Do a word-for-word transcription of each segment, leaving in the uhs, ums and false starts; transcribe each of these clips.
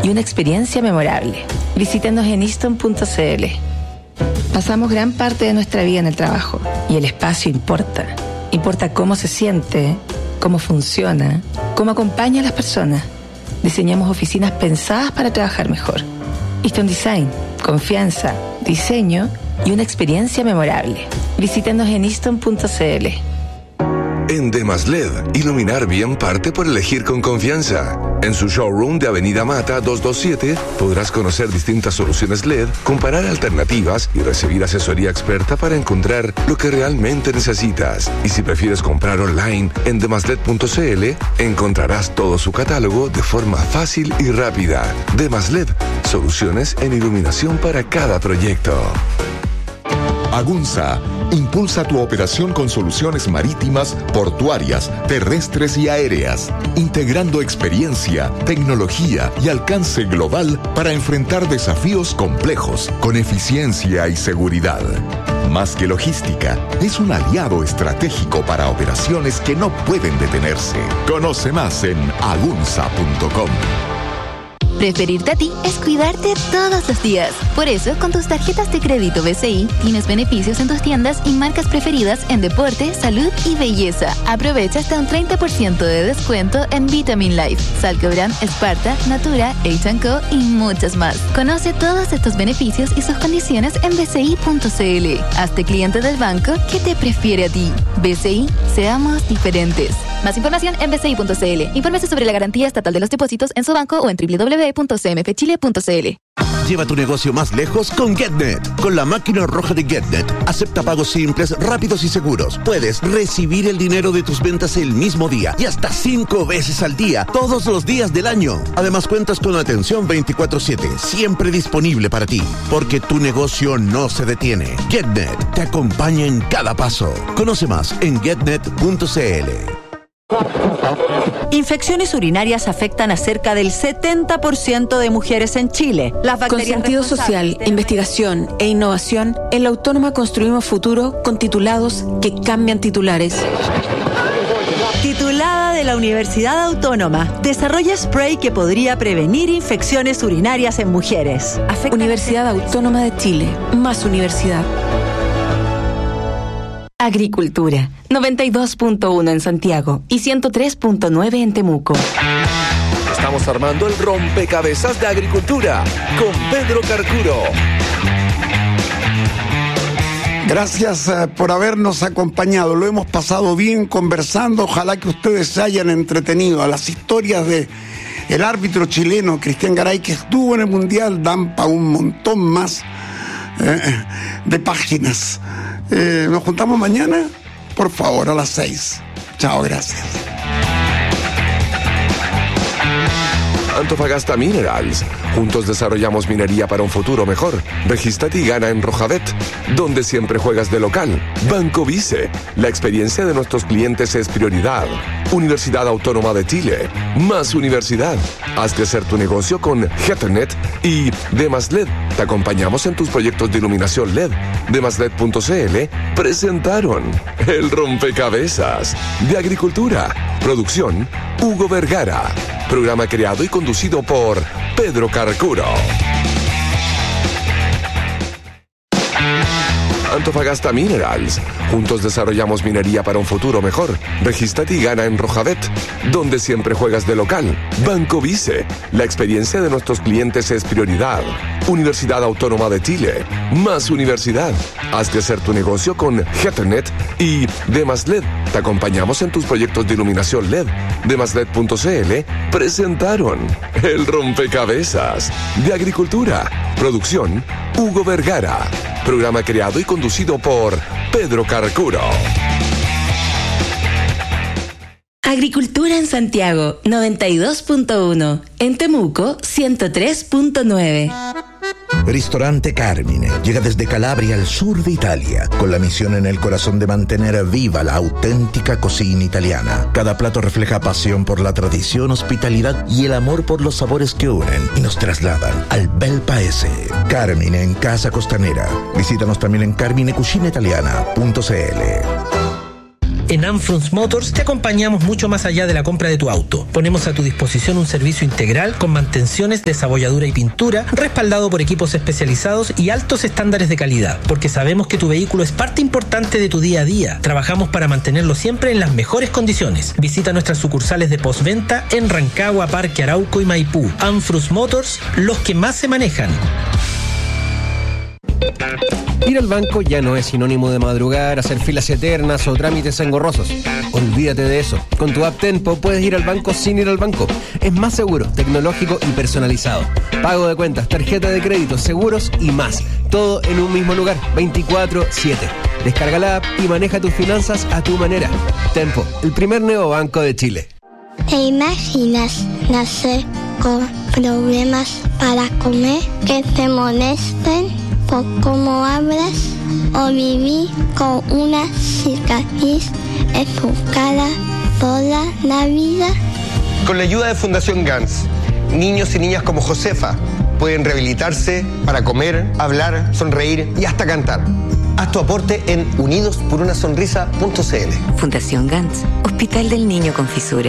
y una experiencia memorable. Visítenos en easton punto c l. Pasamos gran parte de nuestra vida en el trabajo y el espacio importa. Importa cómo se siente, cómo funciona, cómo acompaña a las personas. Diseñamos oficinas pensadas para trabajar mejor. Easton Design, confianza, diseño y una experiencia memorable. Visítenos en easton punto c l. En Demaslet, iluminar bien parte por elegir con confianza. En su showroom de Avenida Mata doscientos veintisiete podrás conocer distintas soluciones L E D, comparar alternativas y recibir asesoría experta para encontrar lo que realmente necesitas. Y si prefieres comprar online en demaslet punto c l, encontrarás todo su catálogo de forma fácil y rápida. Demaslet, soluciones en iluminación para cada proyecto. Agunza impulsa tu operación con soluciones marítimas, portuarias, terrestres y aéreas, integrando experiencia, tecnología y alcance global para enfrentar desafíos complejos con eficiencia y seguridad. Más que logística, es un aliado estratégico para operaciones que no pueden detenerse. Conoce más en agunza punto com. Preferirte a ti es cuidarte todos los días. Por eso, con tus tarjetas de crédito B C I, tienes beneficios en tus tiendas y marcas preferidas en deporte, salud y belleza. Aprovecha hasta un treinta por ciento de descuento en Vitamin Life, Salcobran, Sparta, Natura, H and Co y muchas más. Conoce todos estos beneficios y sus condiciones en b c i punto c l. Hazte cliente del banco que te prefiere a ti. B C I, seamos diferentes. Más información en b c i punto c l. Infórmese sobre la garantía estatal de los depósitos en su banco o en doble u doble u doble u punto c m f chile punto c l. Lleva tu negocio más lejos con GetNet. Con la máquina roja de GetNet, acepta pagos simples, rápidos y seguros. Puedes recibir el dinero de tus ventas el mismo día y hasta cinco veces al día, todos los días del año. Además, cuentas con atención veinticuatro siete, siempre disponible para ti, porque tu negocio no se detiene. GetNet te acompaña en cada paso. Conoce más en getnet punto c l. Infecciones urinarias afectan a cerca del setenta por ciento de mujeres en Chile. Las Con sentido social, investigación e innovación, en la Autónoma construimos futuro con titulados que cambian titulares. Titulada de la Universidad Autónoma, desarrolla spray que podría prevenir infecciones urinarias en mujeres. Afecta Universidad Autónoma de Chile, más universidad. Agricultura, noventa y dos punto uno en Santiago y ciento tres punto nueve en Temuco. Estamos armando el rompecabezas de agricultura con Pedro Carcuro. Gracias uh, por habernos acompañado. Lo hemos pasado bien conversando. Ojalá que ustedes se hayan entretenido. A las historias de el árbitro chileno Cristian Garay, que estuvo en el Mundial, dan para un montón más eh, de páginas. Eh, nos juntamos mañana, por favor, a las seis. Chao, gracias. Antofagasta Minerals. Juntos desarrollamos minería para un futuro mejor. Regístrate y gana en Rojabet, donde siempre juegas de local. Banco Vice. La experiencia de nuestros clientes es prioridad. Universidad Autónoma de Chile. Más universidad. Haz crecer tu negocio con Ethernet y Demaslet. Te acompañamos en tus proyectos de iluminación L E D. Demaslet punto c l presentaron el rompecabezas de agricultura. Producción Hugo Vergara. Programa creado y conducido por Pedro Carcuro. Antofagasta Minerals. Juntos desarrollamos minería para un futuro mejor. Regístrate y gana en Rojabet, donde siempre juegas de local. Banco Vice. La experiencia de nuestros clientes es prioridad. Universidad Autónoma de Chile. Más universidad. Haz crecer tu negocio con Ethernet y Demaslet. Te acompañamos en tus proyectos de iluminación L E D. Demaslet punto c l presentaron el rompecabezas de agricultura. Producción Hugo Vergara. Programa creado y conducido por Pedro Carcuro. Agricultura en Santiago, noventa y dos punto uno. En Temuco, ciento tres punto nueve. Ristorante Carmine llega desde Calabria al sur de Italia, con la misión en el corazón de mantener viva la auténtica cocina italiana. Cada plato refleja pasión por la tradición, hospitalidad y el amor por los sabores que unen y nos trasladan al bel paese. Carmine en Casa Costanera. Visítanos también en carmine cucina italiana punto c l. En Anfrunz Motors te acompañamos mucho más allá de la compra de tu auto. Ponemos a tu disposición un servicio integral con mantenciones, desabolladura y pintura, respaldado por equipos especializados y altos estándares de calidad, porque sabemos que tu vehículo es parte importante de tu día a día. Trabajamos para mantenerlo siempre en las mejores condiciones. Visita nuestras sucursales de postventa en Rancagua, Parque Arauco y Maipú. Anfrunz Motors, los que más se manejan. Ir al banco ya no es sinónimo de madrugar, hacer filas eternas o trámites engorrosos. Olvídate de eso. Con tu app Tenpo puedes ir al banco sin ir al banco. Es más seguro, tecnológico y personalizado. Pago de cuentas, tarjeta de crédito, seguros y más. Todo en un mismo lugar, veinticuatro siete. Descarga la app y maneja tus finanzas a tu manera. Tenpo, el primer neobanco de Chile. ¿Te imaginas nacer con problemas para comer, que te molesten por cómo hablas, o vivir con una cicatriz en tu cara toda la vida? Con la ayuda de Fundación Gans, niños y niñas como Josefa pueden rehabilitarse para comer, hablar, sonreír y hasta cantar. Haz tu aporte en unidos por una sonrisa punto c l. Fundación Gans, Hospital del Niño con Fisura.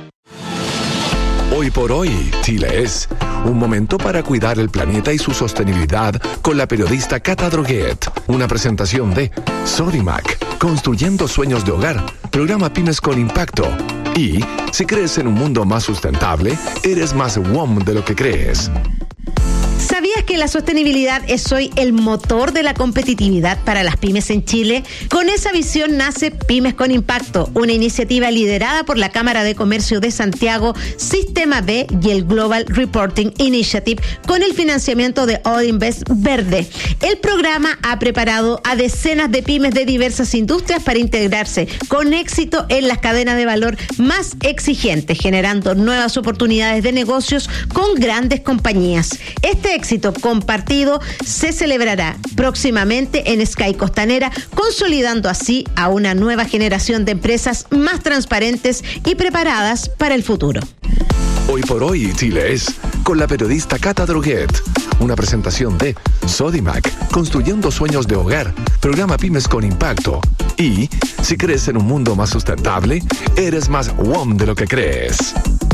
Hoy por hoy, Chile es un momento para cuidar el planeta y su sostenibilidad con la periodista Cata Droguet. Una presentación de Sodimac, construyendo sueños de hogar, programa Pymes con Impacto. Y si crees en un mundo más sustentable, eres más W O M de lo que crees. ¿Sabías que la sostenibilidad es hoy el motor de la competitividad para las pymes en Chile? Con esa visión nace Pymes con Impacto, una iniciativa liderada por la Cámara de Comercio de Santiago, Sistema B y el Global Reporting Initiative, con el financiamiento de Odinvest Verde. El programa ha preparado a decenas de pymes de diversas industrias para integrarse con éxito en las cadenas de valor más exigentes, generando nuevas oportunidades de negocios con grandes compañías. Este éxito compartido se celebrará próximamente en Sky Costanera, consolidando así a una nueva generación de empresas más transparentes y preparadas para el futuro. Hoy por hoy, Chile es con la periodista Cata Droguet. Una presentación de Sodimac, construyendo sueños de hogar, programa Pymes con Impacto. Y si crees en un mundo más sustentable, eres más W O M de lo que crees.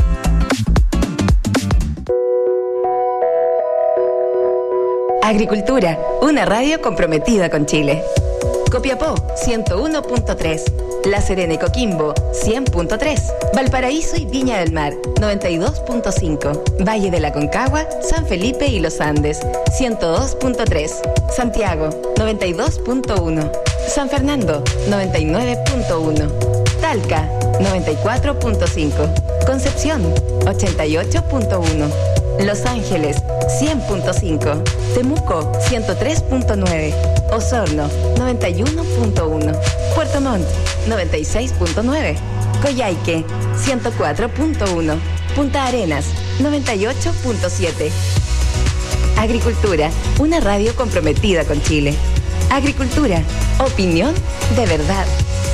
Agricultura, una radio comprometida con Chile. Copiapó, ciento uno punto tres. La Serena y Coquimbo, cien punto tres. Valparaíso y Viña del Mar, noventa y dos punto cinco. Valle de la Concagua, San Felipe y Los Andes, ciento dos punto tres. Santiago, noventa y dos punto uno. San Fernando, noventa y nueve punto uno. Talca, noventa y cuatro punto cinco. Concepción, ochenta y ocho punto uno. Los Ángeles, cien punto cinco. Temuco, ciento tres punto nueve. Osorno, noventa y uno punto uno. Puerto Montt, noventa y seis punto nueve. Coyhaique, ciento cuatro punto uno. Punta Arenas, noventa y ocho punto siete. Agricultura, una radio comprometida con Chile. Agricultura, opinión de verdad.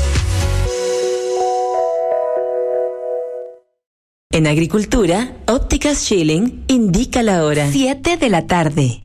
En Agricultura, Ópticas Schilling indica la hora. siete de la tarde.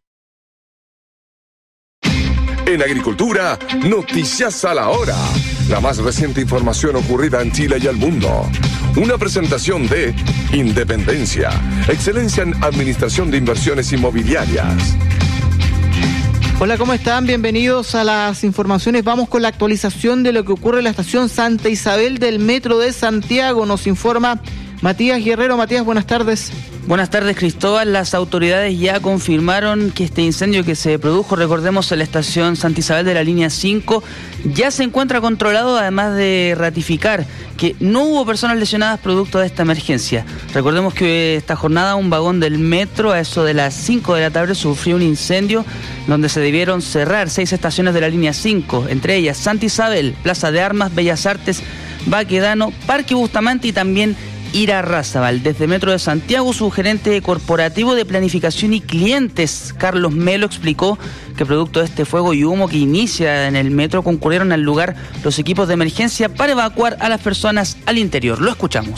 En Agricultura, noticias a la hora. La más reciente información ocurrida en Chile y el mundo. Una presentación de Independencia, excelencia en administración de inversiones inmobiliarias. Hola, ¿cómo están? Bienvenidos a las informaciones. Vamos con la actualización de lo que ocurre en la estación Santa Isabel del Metro de Santiago. Nos informa Matías Guerrero. Matías, buenas tardes. Buenas tardes, Cristóbal. Las autoridades ya confirmaron que este incendio que se produjo, recordemos, en la estación Santa Isabel de la línea cinco, ya se encuentra controlado, además de ratificar que no hubo personas lesionadas producto de esta emergencia. Recordemos que esta jornada un vagón del metro, a eso de las cinco de la tarde, sufrió un incendio donde se debieron cerrar seis estaciones de la línea cinco, entre ellas Santa Isabel, Plaza de Armas, Bellas Artes, Baquedano, Parque Bustamante y también Irarrázaval. Desde Metro de Santiago, su gerente corporativo de planificación y clientes, Carlos Melo, explicó que producto de este fuego y humo que inicia en el metro, concurrieron al lugar los equipos de emergencia para evacuar a las personas al interior. Lo escuchamos.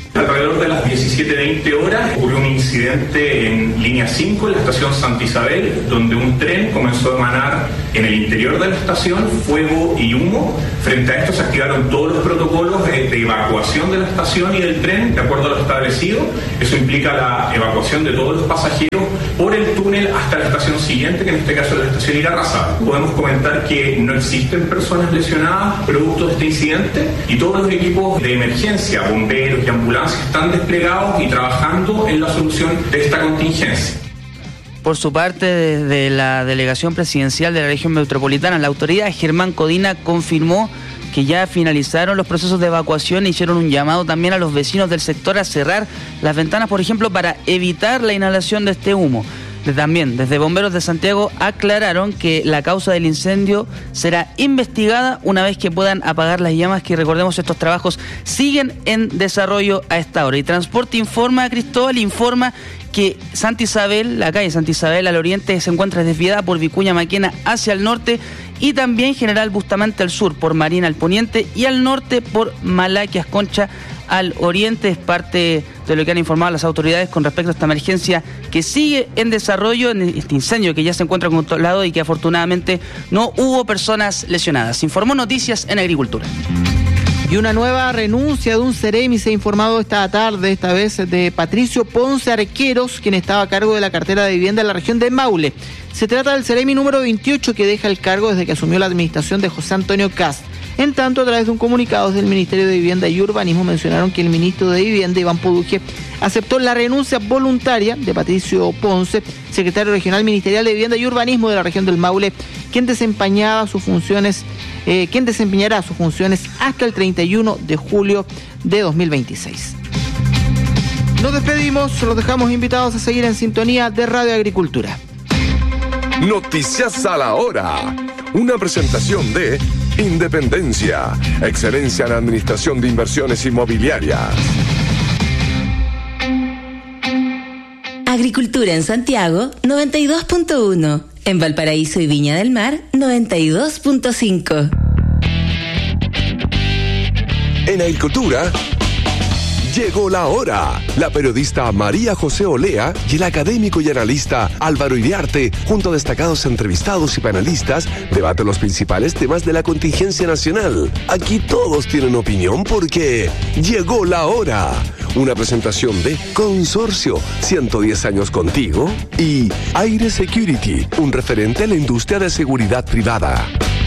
Alrededor de las diecisiete veinte horas ocurrió un incidente en línea cinco, en la estación Santa Isabel, donde un tren comenzó a emanar en el interior de la estación fuego y humo. Frente a esto se activaron todos los protocolos de, de evacuación de la estación y del tren, de acuerdo a lo establecido. Eso implica la evacuación de todos los pasajeros por el túnel hasta la estación siguiente, que en este caso es la estación Irarrázaval. Podemos comentar que no existen personas lesionadas producto de este incidente y todos los equipos de emergencia, bomberos y ambulancias están desplegados y trabajando en la solución de esta contingencia. Por su parte, desde la delegación presidencial de la región metropolitana, la autoridad Germán Codina confirmó que ya finalizaron los procesos de evacuación e hicieron un llamado también a los vecinos del sector a cerrar las ventanas, por ejemplo, para evitar la inhalación de este humo. También, desde Bomberos de Santiago aclararon que la causa del incendio será investigada una vez que puedan apagar las llamas, que recordemos estos trabajos siguen en desarrollo a esta hora. Y Transporte informa, Cristóbal, informa que Santa Isabel, la calle Santa Isabel al oriente se encuentra desviada por Vicuña Maquena hacia el norte y también General Bustamante al sur por Marina al poniente y al norte por Malaquias Concha al oriente. Es parte de lo que han informado las autoridades con respecto a esta emergencia que sigue en desarrollo, en este incendio que ya se encuentra controlado y que afortunadamente no hubo personas lesionadas. Informó Noticias en Agricultura. Y una nueva renuncia de un Ceremi se ha informado esta tarde, esta vez de Patricio Ponce Arqueros, quien estaba a cargo de la cartera de vivienda en la región de Maule. Se trata del Ceremi número veintiocho, que deja el cargo desde que asumió la administración de José Antonio Cast. En tanto, a través de un comunicado del Ministerio de Vivienda y Urbanismo, mencionaron que el ministro de Vivienda, Iván Poduje, aceptó la renuncia voluntaria de Patricio Ponce, secretario regional ministerial de Vivienda y Urbanismo de la región del Maule, quien desempeñaba sus funciones, eh, quien desempeñará sus funciones hasta el treinta y uno de julio de dos mil veintiséis. Nos despedimos, los dejamos invitados a seguir en sintonía de Radio Agricultura. Noticias a la hora. Una presentación de Independencia, excelencia en administración de inversiones inmobiliarias. Agricultura en Santiago, noventa y dos punto uno. En Valparaíso y Viña del Mar, noventa y dos punto cinco. En Agricultura, llegó la hora. La periodista María José Olea y el académico y analista Álvaro Iriarte, junto a destacados entrevistados y panelistas, debaten los principales temas de la contingencia nacional. Aquí todos tienen opinión porque llegó la hora. Una presentación de Consorcio, ciento diez años contigo, y Aire Security, un referente a la industria de seguridad privada.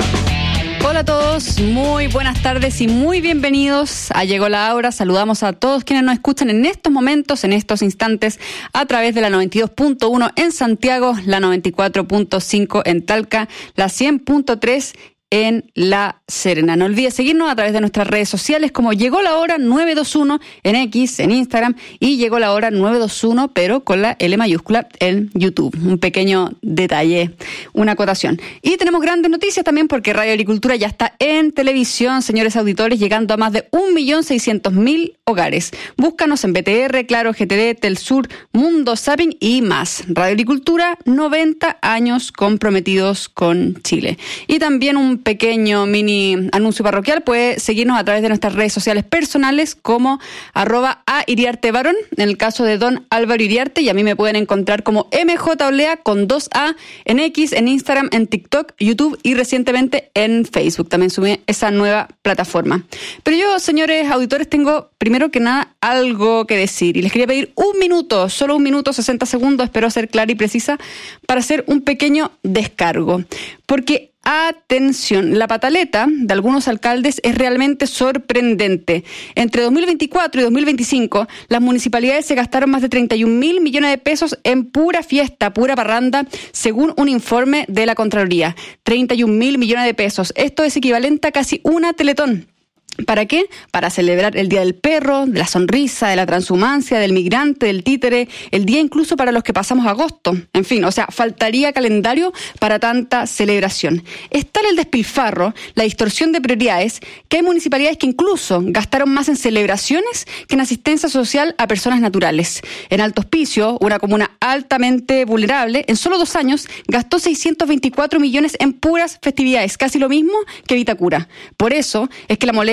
Hola a todos, muy buenas tardes y muy bienvenidos a Llegó la Hora. Saludamos a todos quienes nos escuchan en estos momentos, en estos instantes, a través de la noventa y dos punto uno en Santiago, la noventa y cuatro punto cinco en Talca, la cien punto tres en La Serena. No olvides seguirnos a través de nuestras redes sociales como Llegó la Hora nueve dos uno en X, en Instagram, y Llegó la Hora nueve dos uno, pero con la L mayúscula en YouTube. Un pequeño detalle, una acotación. Y tenemos grandes noticias también porque Radio Agricultura ya está en televisión, señores auditores, llegando a más de un millón seiscientos mil hogares. Búscanos en B T R, Claro, G T D, Telsur, Mundo, Zapping y más. Radio Agricultura, noventa años comprometidos con Chile. Y también un pequeño mini anuncio parroquial, puede seguirnos a través de nuestras redes sociales personales como arroba a Iriarte Barón, en el caso de don Álvaro Iriarte, y a mí me pueden encontrar como M J Olea con dos A en X, en Instagram, en TikTok, YouTube y recientemente en Facebook. También subí esa nueva plataforma. Pero yo, señores auditores, tengo primero que nada algo que decir y les quería pedir un minuto, solo un minuto, sesenta segundos, espero ser clara y precisa, para hacer un pequeño descargo. Porque atención, la pataleta de algunos alcaldes es realmente sorprendente. Entre dos mil veinticuatro y dos mil veinticinco, las municipalidades se gastaron más de treinta y un mil millones de pesos en pura fiesta, pura parranda, según un informe de la Contraloría. treinta y un mil millones de pesos. Esto es equivalente a casi una Teletón. ¿Para qué? Para celebrar el Día del Perro, de la sonrisa, de la transhumancia, del migrante, del títere, el día incluso para los que pasamos agosto. En fin, o sea, faltaría calendario para tanta celebración. Es tal el despilfarro, la distorsión de prioridades, que hay municipalidades que incluso gastaron más en celebraciones que en asistencia social a personas naturales. En Alto Hospicio, una comuna altamente vulnerable, en solo dos años gastó seiscientos veinticuatro millones en puras festividades, casi lo mismo que Vitacura. Por eso es que la molestia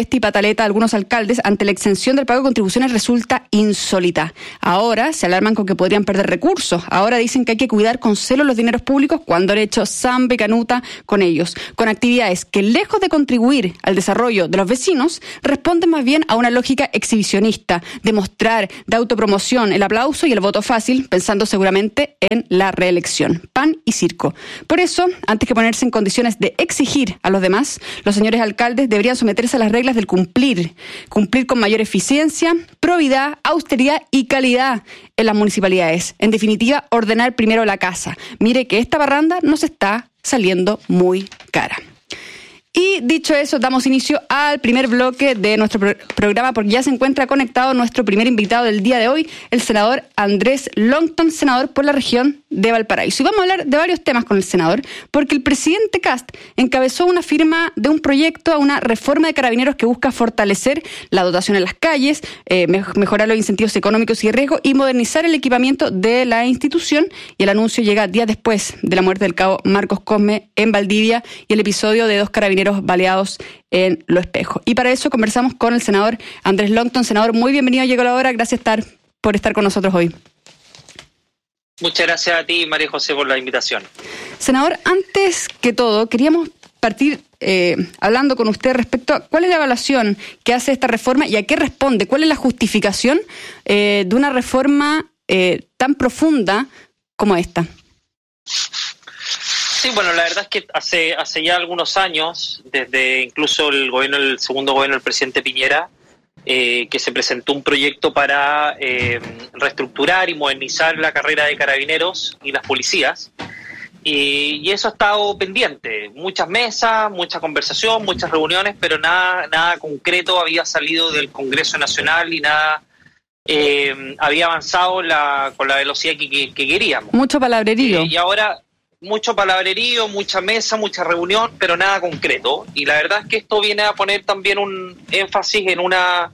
molestia y pataleta a algunos alcaldes ante la exención del pago de contribuciones resulta insólita. Ahora se alarman con que podrían perder recursos. Ahora dicen que hay que cuidar con celo los dineros públicos cuando han hecho samba y canuta con ellos, con actividades que lejos de contribuir al desarrollo de los vecinos, responden más bien a una lógica exhibicionista, de mostrar, de autopromoción, el aplauso y el voto fácil, pensando seguramente en la reelección. Pan y circo. Por eso, antes que ponerse en condiciones de exigir a los demás, los señores alcaldes deberían someterse a las reglas del cumplir, cumplir con mayor eficiencia, probidad, austeridad y calidad en las municipalidades. En definitiva, ordenar primero la casa. Mire que esta barranda nos está saliendo muy cara. Y dicho eso, damos inicio al primer bloque de nuestro pro- programa porque ya se encuentra conectado nuestro primer invitado del día de hoy, el senador Andrés Longton, senador por la región de Valparaíso. Y vamos a hablar de varios temas con el senador, porque el presidente Kast encabezó una firma de un proyecto a una reforma de Carabineros que busca fortalecer la dotación en las calles, eh, mejorar los incentivos económicos y riesgos y modernizar el equipamiento de la institución. Y el anuncio llega días después de la muerte del cabo Marcos Cosme en Valdivia y el episodio de dos carabineros baleados en Lo Espejo. Y para eso conversamos con el senador Andrés Longton. Senador, muy bienvenido, llegó la hora. Gracias estar, por estar con nosotros hoy. Muchas gracias a ti, María José, por la invitación. Senador, antes que todo, queríamos partir eh, hablando con usted respecto a cuál es la evaluación que hace esta reforma y a qué responde, cuál es la justificación eh, de una reforma eh, tan profunda como esta. Sí, bueno, la verdad es que hace hace ya algunos años, desde incluso el gobierno, el segundo gobierno del presidente Piñera, eh, que se presentó un proyecto para eh, reestructurar y modernizar la carrera de carabineros y las policías. Y, y eso ha estado pendiente. Muchas mesas, mucha conversación, muchas reuniones, pero nada nada concreto había salido del Congreso Nacional y nada eh, había avanzado la, con la velocidad que, que, que queríamos. Mucho palabrerío. Eh, y ahora... Mucho palabrerío, mucha mesa, mucha reunión, pero nada concreto. Y la verdad es que esto viene a poner también un énfasis en una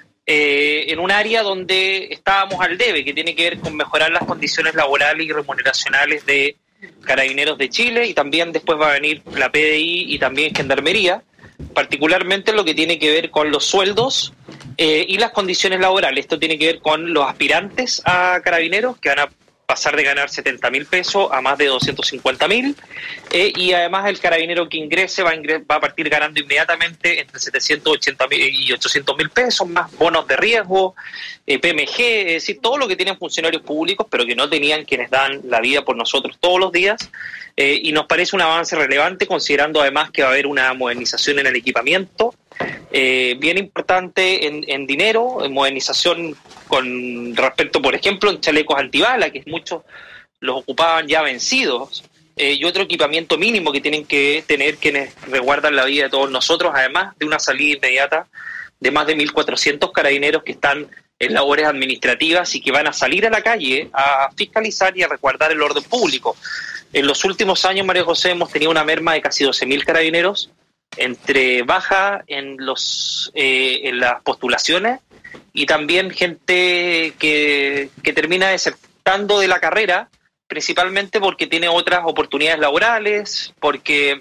eh, en un área donde estábamos al debe, que tiene que ver con mejorar las condiciones laborales y remuneracionales de Carabineros de Chile, y también después va a venir la P D I y también Gendarmería, particularmente lo que tiene que ver con los sueldos eh, y las condiciones laborales. Esto tiene que ver con los aspirantes a Carabineros, que van a pasar de ganar setenta mil pesos a más de doscientos cincuenta mil, eh, y además el carabinero que ingrese va a, ingres, va a partir ganando inmediatamente entre setecientos ochenta mil y ochocientos mil pesos, más bonos de riesgo, eh, P M G, es decir, todo lo que tienen funcionarios públicos, pero que no tenían quienes dan la vida por nosotros todos los días, eh, y nos parece un avance relevante, considerando además que va a haber una modernización en el equipamiento, eh, bien importante en, en dinero, en modernización con respecto, por ejemplo, en chalecos antibala, que muchos los ocupaban ya vencidos, eh, y otro equipamiento mínimo que tienen que tener quienes resguardan la vida de todos nosotros, además de una salida inmediata de más de mil cuatrocientos carabineros que están en labores administrativas y que van a salir a la calle a fiscalizar y a resguardar el orden público. En los últimos años, María José, hemos tenido una merma de casi doce mil carabineros, entre baja en los eh, en las postulaciones y también gente que, que termina desertando de la carrera, principalmente porque tiene otras oportunidades laborales, porque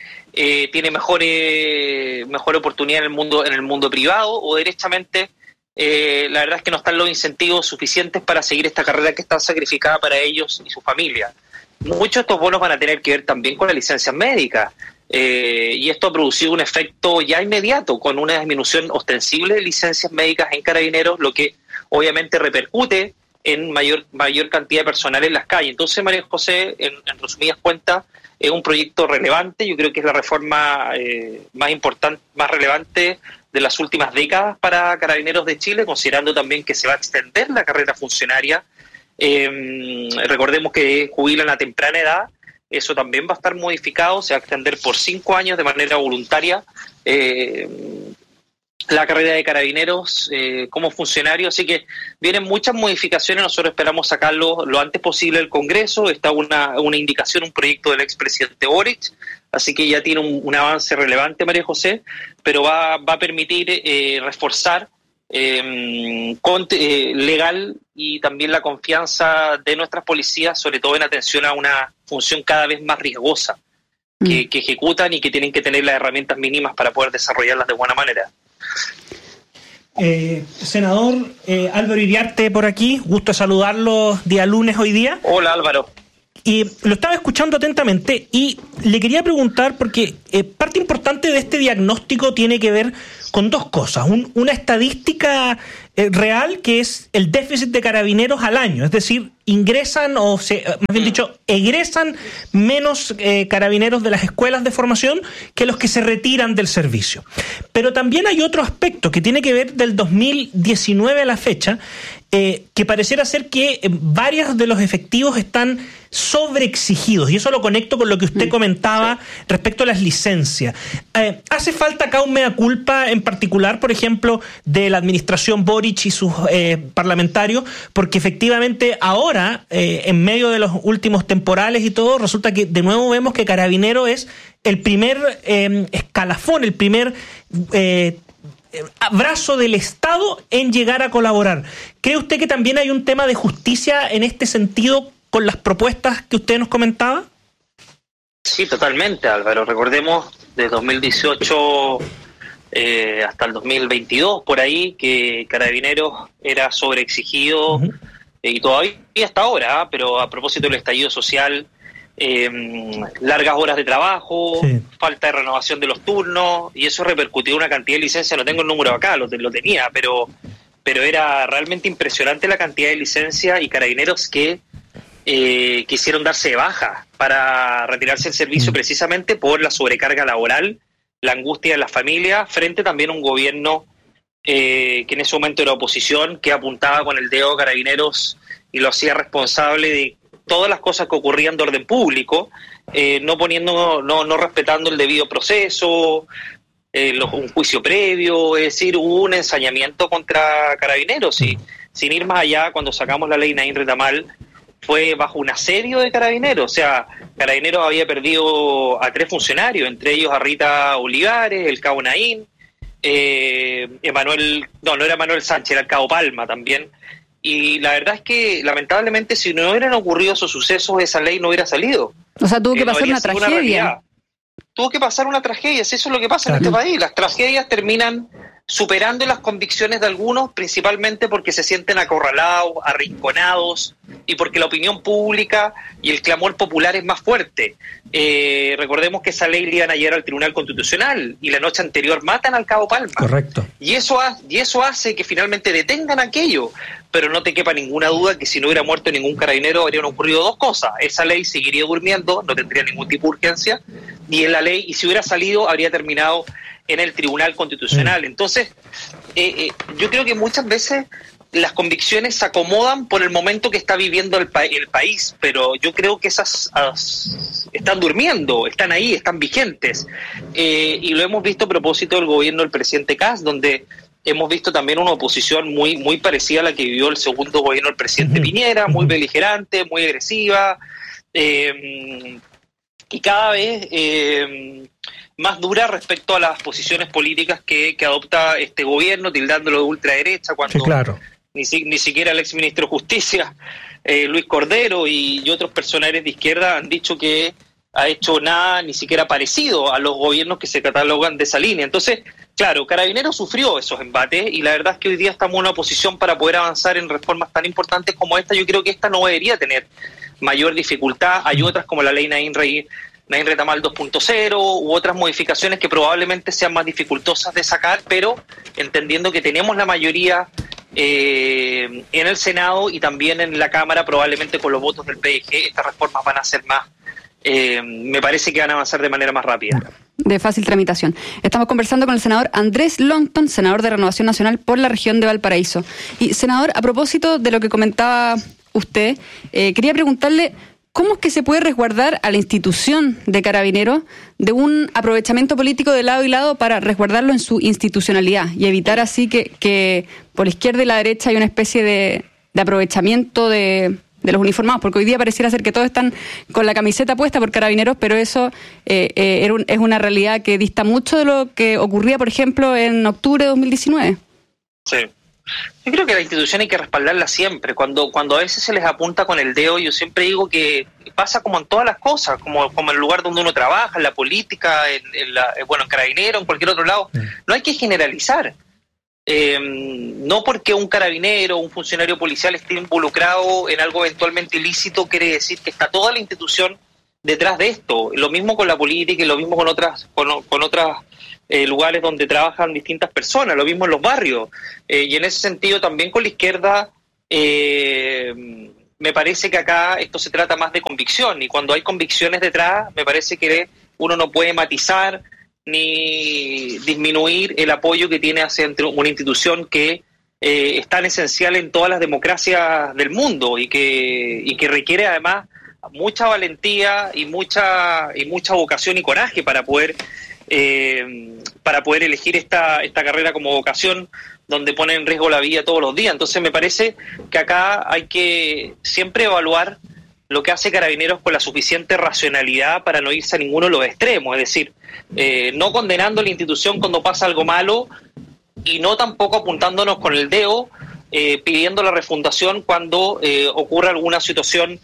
eh, tiene mejor, eh, mejor oportunidad en el mundo en el mundo privado, o derechamente eh, la verdad es que no están los incentivos suficientes para seguir esta carrera que está sacrificada para ellos y su familia. Muchos de estos bonos van a tener que ver también con las licencias médicas. Eh, y esto ha producido un efecto ya inmediato, con una disminución ostensible de licencias médicas en Carabineros, lo que obviamente repercute en mayor mayor cantidad de personal en las calles. Entonces, María José, en, en resumidas cuentas, es un proyecto relevante. Yo creo que es la reforma eh, más importante, más relevante de las últimas décadas para Carabineros de Chile, considerando también que se va a extender la carrera funcionaria. Eh, recordemos que jubilan a temprana edad. Eso también va a estar modificado, se va a extender por cinco años de manera voluntaria eh, la carrera de carabineros eh, como funcionario, así que vienen muchas modificaciones, nosotros esperamos sacarlo lo antes posible del Congreso. Está una, una indicación, un proyecto del expresidente Boric, así que ya tiene un, un avance relevante, María José, pero va, va a permitir eh, reforzar Eh, con, eh, legal y también la confianza de nuestras policías, sobre todo en atención a una función cada vez más riesgosa. que, mm. que ejecutan y que tienen que tener las herramientas mínimas para poder desarrollarlas de buena manera. Eh, senador eh, Álvaro Iriarte por aquí, gusto saludarlo día lunes hoy día. Hola Álvaro. Y lo estaba escuchando atentamente y le quería preguntar porque eh, parte importante de este diagnóstico tiene que ver con dos cosas. Un, una estadística eh, real que es el déficit de carabineros al año, es decir, ingresan o se, más bien dicho, egresan menos eh, carabineros de las escuelas de formación que los que se retiran del servicio. Pero también hay otro aspecto que tiene que ver del dos mil diecinueve a la fecha, eh, que pareciera ser que eh, varios de los efectivos están sobreexigidos, y eso lo conecto con lo que usted comentaba respecto a las licencias. Eh, ¿Hace falta acá un mea culpa en particular, por ejemplo, de la administración Boric y sus eh, parlamentarios? Porque efectivamente ahora, eh, en medio de los últimos temporales y todo, resulta que de nuevo vemos que Carabinero es el primer eh, escalafón, el primer eh, brazo del Estado en llegar a colaborar. ¿Cree usted que también hay un tema de justicia en este sentido con las propuestas que usted nos comentaba? Sí, totalmente, Álvaro. Recordemos de dos mil dieciocho eh, hasta el dos mil veintidós, por ahí, que Carabineros era sobreexigido, uh-huh. eh, y todavía hasta ahora, ¿eh? Pero a propósito del estallido social, eh, largas horas de trabajo, sí. falta de renovación de los turnos, y eso repercutió en una cantidad de licencias. No tengo el número acá, lo, lo tenía, pero, pero era realmente impresionante la cantidad de licencias y Carabineros que Eh, quisieron darse de baja para retirarse del servicio precisamente por la sobrecarga laboral, la angustia de las familias, frente también a un gobierno eh, que en ese momento era oposición, que apuntaba con el dedo a Carabineros y lo hacía responsable de todas las cosas que ocurrían de orden público, eh, no poniendo, no, no respetando el debido proceso, eh, los, un juicio previo, es decir, hubo un ensañamiento contra Carabineros, y sin ir más allá, cuando sacamos la ley Naín Retamal, fue bajo un asedio de Carabineros. O sea, Carabineros había perdido a tres funcionarios, entre ellos a Rita Olivares, el cabo Naín, eh, Emanuel, no, no era Manuel Sánchez, era el cabo Palma también. Y la verdad es que, lamentablemente, si no hubieran ocurrido esos sucesos, esa ley no hubiera salido. O sea, tuvo que eh, pasar no una tragedia. Una tuvo que pasar una tragedia, eso es lo que pasa claro. en este país. Las tragedias terminan superando las convicciones de algunos, principalmente porque se sienten acorralados, arrinconados, y porque la opinión pública y el clamor popular es más fuerte. Eh, recordemos que esa ley le iban a llegar al Tribunal Constitucional, y la noche anterior matan al cabo Palma. Correcto. Y eso, ha, y eso hace que finalmente detengan aquello, pero no te quepa ninguna duda que si no hubiera muerto ningún carabinero habrían ocurrido dos cosas. Esa ley seguiría durmiendo, no tendría ningún tipo de urgencia, y en la ley, y si hubiera salido, habría terminado en el Tribunal Constitucional. Entonces, eh, eh, yo creo que muchas veces las convicciones se acomodan por el momento que está viviendo el, pa- el país, pero yo creo que esas as, están durmiendo, están ahí, están vigentes. Eh, y lo hemos visto a propósito del gobierno del presidente Kast, donde hemos visto también una oposición muy, muy parecida a la que vivió el segundo gobierno del presidente Piñera, muy beligerante, muy agresiva, eh, y cada vez eh, más dura respecto a las posiciones políticas que, que adopta este gobierno, tildándolo de ultraderecha, cuando sí, claro. ni, ni siquiera el exministro de Justicia, eh, Luis Cordero, y, y otros personajes de izquierda han dicho que ha hecho nada ni siquiera parecido a los gobiernos que se catalogan de esa línea. Entonces, claro, Carabineros sufrió esos embates, y la verdad es que hoy día estamos en una posición para poder avanzar en reformas tan importantes como esta. Yo creo que esta no debería tener mayor dificultad. Hay otras como la ley Naín Rey, Naín Retamal dos punto cero u otras modificaciones que probablemente sean más dificultosas de sacar, pero entendiendo que tenemos la mayoría eh, en el Senado y también en la Cámara, probablemente con los votos del P D G, estas reformas van a ser más, eh, me parece que van a avanzar de manera más rápida. De fácil tramitación. Estamos conversando con el senador Andrés Longton, senador de Renovación Nacional por la región de Valparaíso. Y, senador, a propósito de lo que comentaba usted, eh, quería preguntarle ¿cómo es que se puede resguardar a la institución de Carabineros de un aprovechamiento político de lado y lado para resguardarlo en su institucionalidad y evitar así que, que por la izquierda y la derecha hay una especie de, de aprovechamiento de, de los uniformados? Porque hoy día pareciera ser que todos están con la camiseta puesta por Carabineros, pero eso eh, eh, era un, es una realidad que dista mucho de lo que ocurría, por ejemplo, en octubre de dos mil diecinueve. Sí. Yo creo que la institución hay que respaldarla siempre. Cuando cuando a veces se les apunta con el dedo, yo siempre digo que pasa como en todas las cosas, como, como en el lugar donde uno trabaja, en la política, en, en la, bueno, en Carabinero, en cualquier otro lado. No hay que generalizar. Eh, no porque un carabinero o un funcionario policial esté involucrado en algo eventualmente ilícito quiere decir que está toda la institución detrás de esto. Lo mismo con la política y lo mismo con otras con, con otras eh, lugares donde trabajan distintas personas, lo mismo en los barrios. Eh, y en ese sentido también con la izquierda eh, me parece que acá esto se trata más de convicción, y cuando hay convicciones detrás me parece que uno no puede matizar ni disminuir el apoyo que tiene hacia una institución que eh, es tan esencial en todas las democracias del mundo y que y que requiere además mucha valentía y mucha y mucha vocación y coraje para poder eh, para poder elegir esta esta carrera como vocación, donde pone en riesgo la vida todos los días. Entonces me parece que acá hay que siempre evaluar lo que hace Carabineros con la suficiente racionalidad para no irse a ninguno de los extremos, es decir, eh, no condenando a la institución cuando pasa algo malo y no tampoco apuntándonos con el dedo, eh, pidiendo la refundación cuando eh, ocurre alguna situación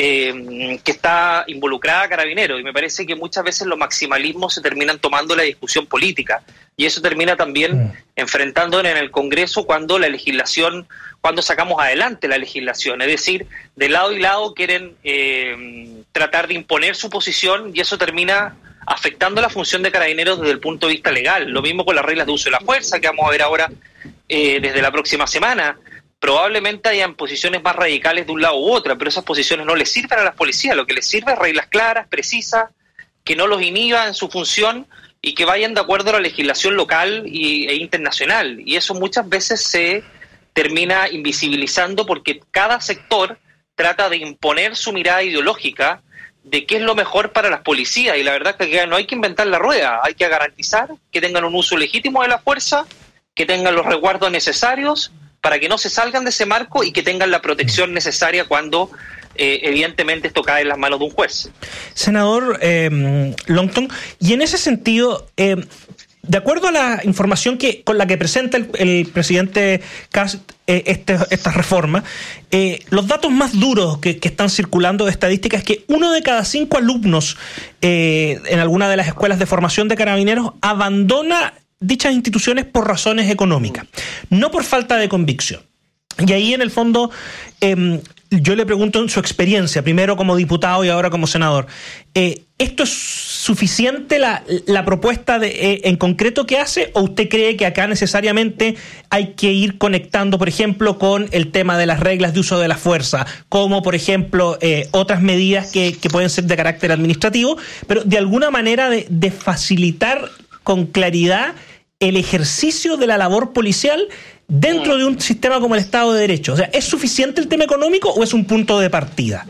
eh, que está involucrada a Carabineros. Y me parece que muchas veces los maximalismos se terminan tomando la discusión política, y eso termina también mm. enfrentándonos en el Congreso cuando la legislación, cuando sacamos adelante la legislación, es decir, de lado y lado quieren eh, tratar de imponer su posición, y eso termina afectando la función de Carabineros desde el punto de vista legal. Lo mismo con las reglas de uso de la fuerza que vamos a ver ahora eh, desde la próxima semana. Probablemente hayan posiciones más radicales de un lado u otro, pero esas posiciones no les sirven a las policías. Lo que les sirve es reglas claras, precisas, que no los inhiba en su función y que vayan de acuerdo a la legislación local y, e internacional. Y eso muchas veces se termina invisibilizando porque cada sector trata de imponer su mirada ideológica de qué es lo mejor para las policías, y la verdad es que no hay que inventar la rueda, hay que garantizar que tengan un uso legítimo de la fuerza, que tengan los resguardos necesarios para que no se salgan de ese marco y que tengan la protección necesaria cuando eh, evidentemente esto cae en las manos de un juez. Senador eh, Longton, y en ese sentido, eh, de acuerdo a la información que con la que presenta el, el presidente Kast eh, este, esta reforma, eh, los datos más duros que, que están circulando de estadística es que uno de cada cinco alumnos eh, en alguna de las escuelas de formación de carabineros abandona dichas instituciones por razones económicas, no por falta de convicción. Y ahí en el fondo eh, yo le pregunto en su experiencia, primero como diputado y ahora como senador, eh, ¿esto es suficiente la, la propuesta de, eh, en concreto que hace, o usted cree que acá necesariamente hay que ir conectando, por ejemplo, con el tema de las reglas de uso de la fuerza, como por ejemplo eh, otras medidas que, que pueden ser de carácter administrativo, pero de alguna manera de, de facilitar con claridad el ejercicio de la labor policial dentro de un sistema como el Estado de Derecho? O sea, ¿es suficiente el tema económico o es un punto de partida?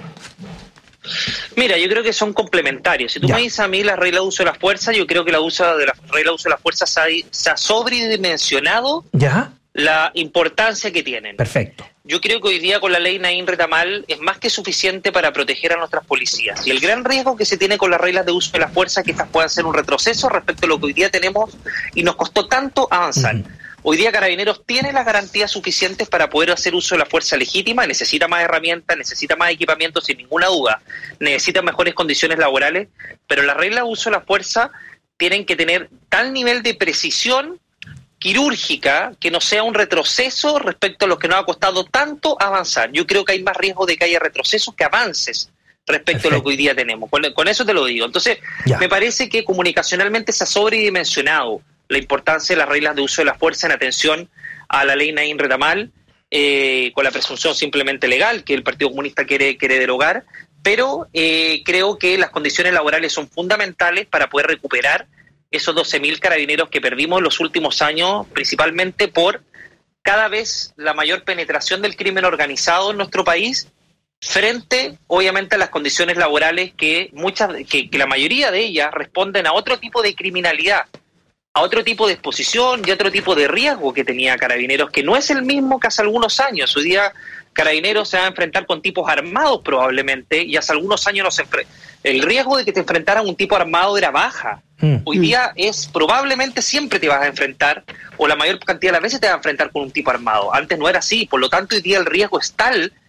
Mira, yo creo que son complementarios. Si tú ya. me dices a mí la regla de uso de la fuerza, yo creo que la uso de la regla de uso de la fuerza se ha, se ha sobredimensionado ¿Ya? la importancia que tienen. Perfecto. Yo creo que hoy día con la ley Naín Retamal es más que suficiente para proteger a nuestras policías. Y el gran riesgo que se tiene con las reglas de uso de la fuerza es que estas puedan ser un retroceso respecto a lo que hoy día tenemos y nos costó tanto avanzar. Uh-huh. Hoy día Carabineros tiene las garantías suficientes para poder hacer uso de la fuerza legítima, necesita más herramientas, necesita más equipamiento sin ninguna duda, necesita mejores condiciones laborales, pero las reglas de uso de la fuerza tienen que tener tal nivel de precisión quirúrgica que no sea un retroceso respecto a lo que nos ha costado tanto avanzar. Yo creo que hay más riesgo de que haya retrocesos que avances respecto Perfecto. a lo que hoy día tenemos. Con, con eso te lo digo. Entonces, ya. me parece que comunicacionalmente se ha sobredimensionado la importancia de las reglas de uso de la fuerza en atención a la ley Naín Retamal, eh, con la presunción simplemente legal que el Partido Comunista quiere, quiere derogar, pero eh, creo que las condiciones laborales son fundamentales para poder recuperar esos doce mil carabineros que perdimos en los últimos años, principalmente por cada vez la mayor penetración del crimen organizado en nuestro país, frente, obviamente, a las condiciones laborales que muchas, que, que la mayoría de ellas responden a otro tipo de criminalidad, a otro tipo de exposición y a otro tipo de riesgo que tenía Carabineros, que no es el mismo que hace algunos años. Hoy día Carabineros se va a enfrentar con tipos armados probablemente, y hace algunos años no se enfre- el riesgo de que te enfrentaran un tipo armado era baja. Mm. Hoy día es probablemente siempre te vas a enfrentar, o la mayor cantidad de las veces te vas a enfrentar con un tipo armado. Antes no era así, por lo tanto hoy día el riesgo es tal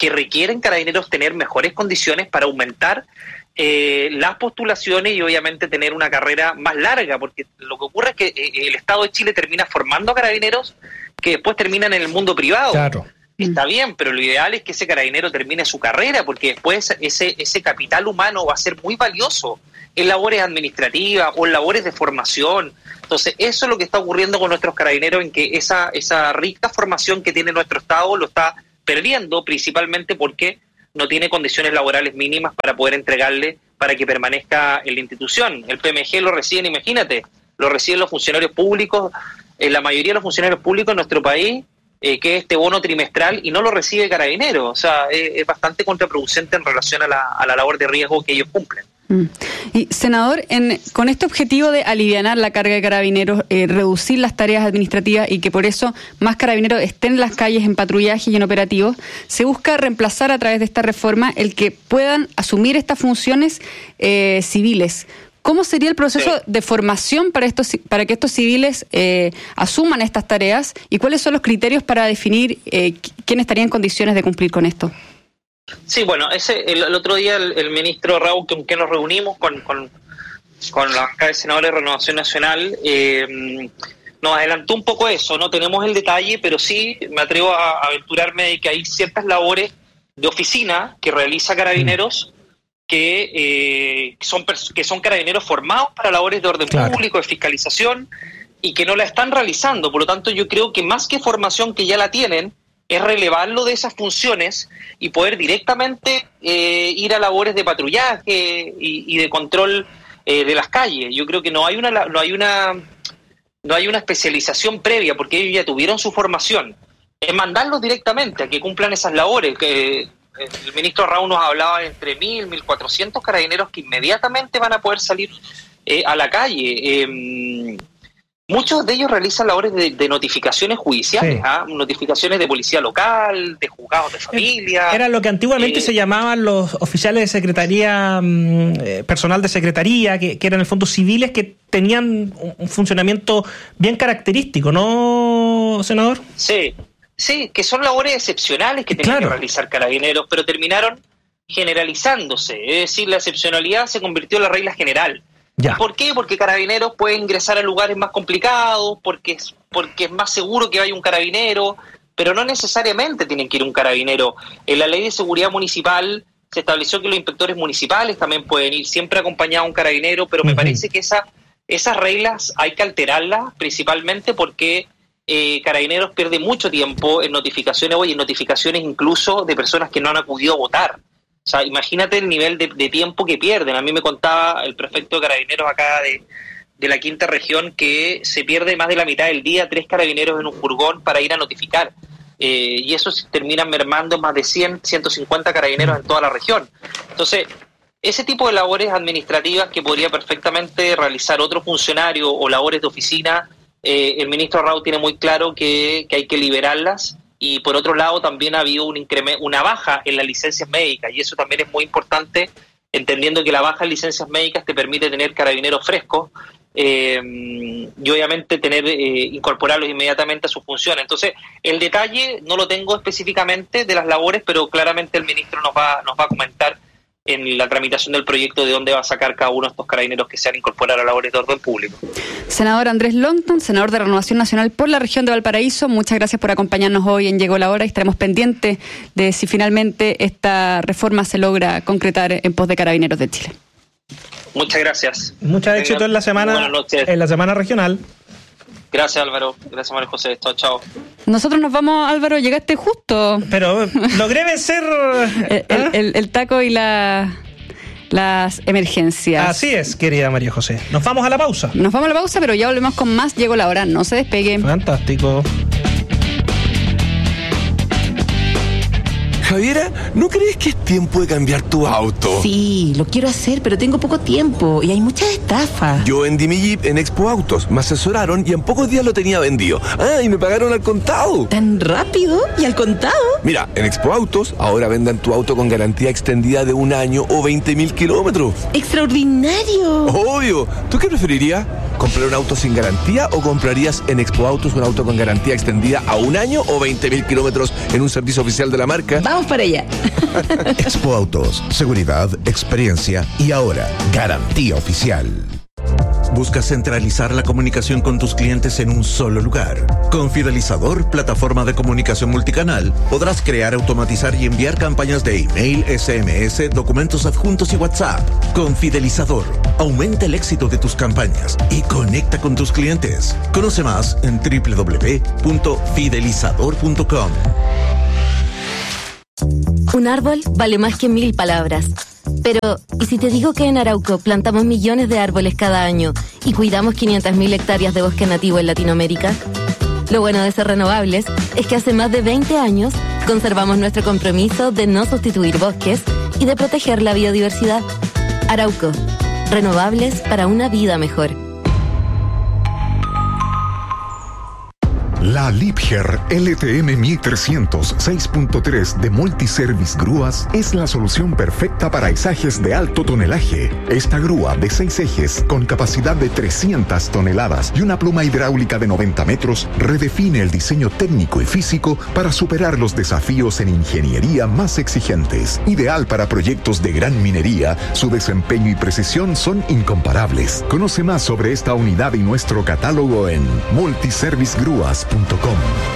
que requieren Carabineros tener mejores condiciones para aumentar eh, las postulaciones y obviamente tener una carrera más larga, porque lo que ocurre es que eh, el Estado de Chile termina formando a Carabineros que después terminan en el mundo privado. Claro. Está bien, pero lo ideal es que ese carabinero termine su carrera, porque después ese, ese capital humano va a ser muy valioso en labores administrativas o en labores de formación. Entonces, eso es lo que está ocurriendo con nuestros carabineros, en que esa, esa rica formación que tiene nuestro Estado lo está perdiendo, principalmente porque no tiene condiciones laborales mínimas para poder entregarle para que permanezca en la institución. El P M G lo reciben, imagínate, lo reciben los funcionarios públicos, eh, la mayoría de los funcionarios públicos en nuestro país, eh, que es este bono trimestral, y no lo recibe Carabineros. O sea, eh, es bastante contraproducente en relación a la, a la labor de riesgo que ellos cumplen. Y, senador, en, con este objetivo de alivianar la carga de carabineros, eh, reducir las tareas administrativas y que por eso más carabineros estén en las calles en patrullaje y en operativos, se busca reemplazar a través de esta reforma el que puedan asumir estas funciones eh, civiles. ¿Cómo sería el proceso sí. de formación para estos para que estos civiles eh, asuman estas tareas y cuáles son los criterios para definir eh, quién estaría en condiciones de cumplir con esto? Sí, bueno, ese el, el otro día el, el ministro Raúl, con quien nos reunimos con, con, con la bancada de senadores de Renovación Nacional, eh, nos adelantó un poco eso. No tenemos el detalle, pero sí me atrevo a, a aventurarme de que hay ciertas labores de oficina que realiza Carabineros que eh, son que son carabineros formados para labores de orden claro. público, de fiscalización, y que no la están realizando. Por lo tanto, yo creo que más que formación, que ya la tienen, es relevarlo de esas funciones y poder directamente eh, ir a labores de patrullaje y, y de control eh, de las calles. Yo creo que no hay una no hay una no hay una especialización previa, porque ellos ya tuvieron su formación. Es mandarlos directamente a que cumplan esas labores. Que el ministro Raúl nos hablaba de entre mil, mil cuatrocientos carabineros que inmediatamente van a poder salir eh, a la calle. Eh, muchos de ellos realizan labores de, de notificaciones judiciales, sí. ¿ah? Notificaciones de policía local, de juzgados de familia. Era lo que antiguamente eh, se llamaban los oficiales de secretaría, eh, personal de secretaría, que, que eran en el fondo civiles que tenían un funcionamiento bien característico, ¿no, senador? Sí. Sí, que son labores excepcionales que tenían claro. que realizar Carabineros, pero terminaron generalizándose. Es decir, la excepcionalidad se convirtió en la regla general. Ya. ¿Por qué? Porque Carabineros puede ingresar a lugares más complicados, porque es, porque es más seguro que vaya un carabinero, pero no necesariamente tienen que ir un carabinero. En la Ley de Seguridad Municipal se estableció que los inspectores municipales también pueden ir siempre acompañados de un carabinero, pero uh-huh. me parece que esa, esas reglas hay que alterarlas, principalmente porque Eh, Carabineros pierde mucho tiempo en notificaciones, oye, en notificaciones incluso de personas que no han acudido a votar. O sea, imagínate el nivel de, de tiempo que pierden. A mí me contaba el prefecto de Carabineros acá de, de la quinta región que se pierde más de la mitad del día tres carabineros en un furgón para ir a notificar. Eh, y eso termina mermando más de cien, ciento cincuenta carabineros en toda la región. Entonces, ese tipo de labores administrativas que podría perfectamente realizar otro funcionario o labores de oficina, Eh, el ministro Raúl tiene muy claro que, que hay que liberarlas, y por otro lado también ha habido un incremento, una baja en las licencias médicas, y eso también es muy importante, entendiendo que la baja en licencias médicas te permite tener carabineros frescos eh, y obviamente tener eh, incorporarlos inmediatamente a sus funciones. Entonces, el detalle no lo tengo específicamente de las labores, pero claramente el ministro nos va, nos va a comentar en la tramitación del proyecto de dónde va a sacar cada uno de estos carabineros que se van a incorporar a labores de orden público. Senador Andrés Longton, senador de Renovación Nacional por la región de Valparaíso, muchas gracias por acompañarnos hoy en Llegó la Hora, y estaremos pendientes de si finalmente esta reforma se logra concretar en pos de Carabineros de Chile. Muchas gracias. Mucho éxito en la semana, en la semana regional. Gracias, Álvaro. Gracias, María José. Chao, chao. Nosotros nos vamos, Álvaro, llegaste justo. Pero logré vencer el, el, el, el taco y la, las emergencias. Así es, querida María José. Nos vamos a la pausa. Nos vamos a la pausa, pero ya volvemos con más. Llegó la hora, no se despegue. Fantástico. Javiera, ¿no crees que es tiempo de cambiar tu auto? Sí, lo quiero hacer, pero tengo poco tiempo y hay muchas estafas. Yo vendí mi Jeep en Expo Autos, me asesoraron y en pocos días lo tenía vendido. Ah, y me pagaron al contado. ¿Tan rápido? ¿Y al contado? Mira, en Expo Autos ahora vendan tu auto con garantía extendida de un año o veinte mil kilómetros. ¡Extraordinario! Obvio. ¿Tú qué preferirías? ¿Comprar un auto sin garantía o comprarías en Expo Autos un auto con garantía extendida a un año o veinte mil kilómetros en un servicio oficial de la marca? Vamos para allá. Expo Autos, seguridad, experiencia y ahora, garantía oficial. ¿Buscas centralizar la comunicación con tus clientes en un solo lugar? Con Fidelizador, plataforma de comunicación multicanal, podrás crear, automatizar y enviar campañas de email, S M S, documentos adjuntos y WhatsApp. Con Fidelizador, aumenta el éxito de tus campañas y conecta con tus clientes. Conoce más en doble u doble u doble u punto fidelizador punto com. Un árbol vale más que mil palabras. Pero, ¿y si te digo que en Arauco plantamos millones de árboles cada año y cuidamos quinientas mil hectáreas de bosque nativo en Latinoamérica? Lo bueno de ser renovables es que hace más de veinte años conservamos nuestro compromiso de no sustituir bosques y de proteger la biodiversidad. Arauco, renovables para una vida mejor. La Liebherr L T M mil trescientos seis punto tres de Multiservice Grúas es la solución perfecta para izajes de alto tonelaje. Esta grúa de seis ejes con capacidad de trescientas toneladas y una pluma hidráulica de noventa metros redefine el diseño técnico y físico para superar los desafíos en ingeniería más exigentes. Ideal para proyectos de gran minería, su desempeño y precisión son incomparables. Conoce más sobre esta unidad y nuestro catálogo en multiservice grúas punto com.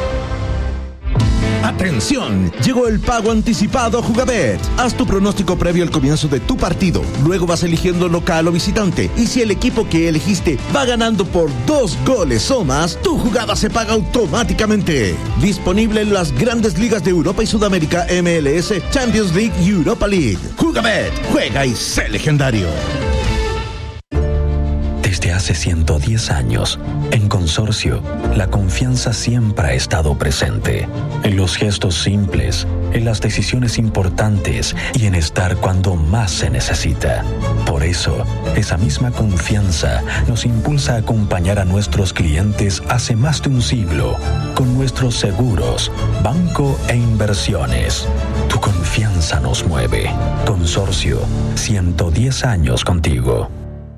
¡Atención! Llegó el pago anticipado a Jugabet. Haz tu pronóstico previo al comienzo de tu partido. Luego vas eligiendo local o visitante. Y si el equipo que elegiste va ganando por dos goles o más, tu jugada se paga automáticamente. Disponible en las grandes ligas de Europa y Sudamérica, M L S, Champions League y Europa League. Jugabet. Juega y sé legendario. Desde hace ciento diez años, en Consorcio, la confianza siempre ha estado presente. En los gestos simples, en las decisiones importantes y en estar cuando más se necesita. Por eso, esa misma confianza nos impulsa a acompañar a nuestros clientes hace más de un siglo con nuestros seguros, banco e inversiones. Tu confianza nos mueve. Consorcio, ciento diez años contigo.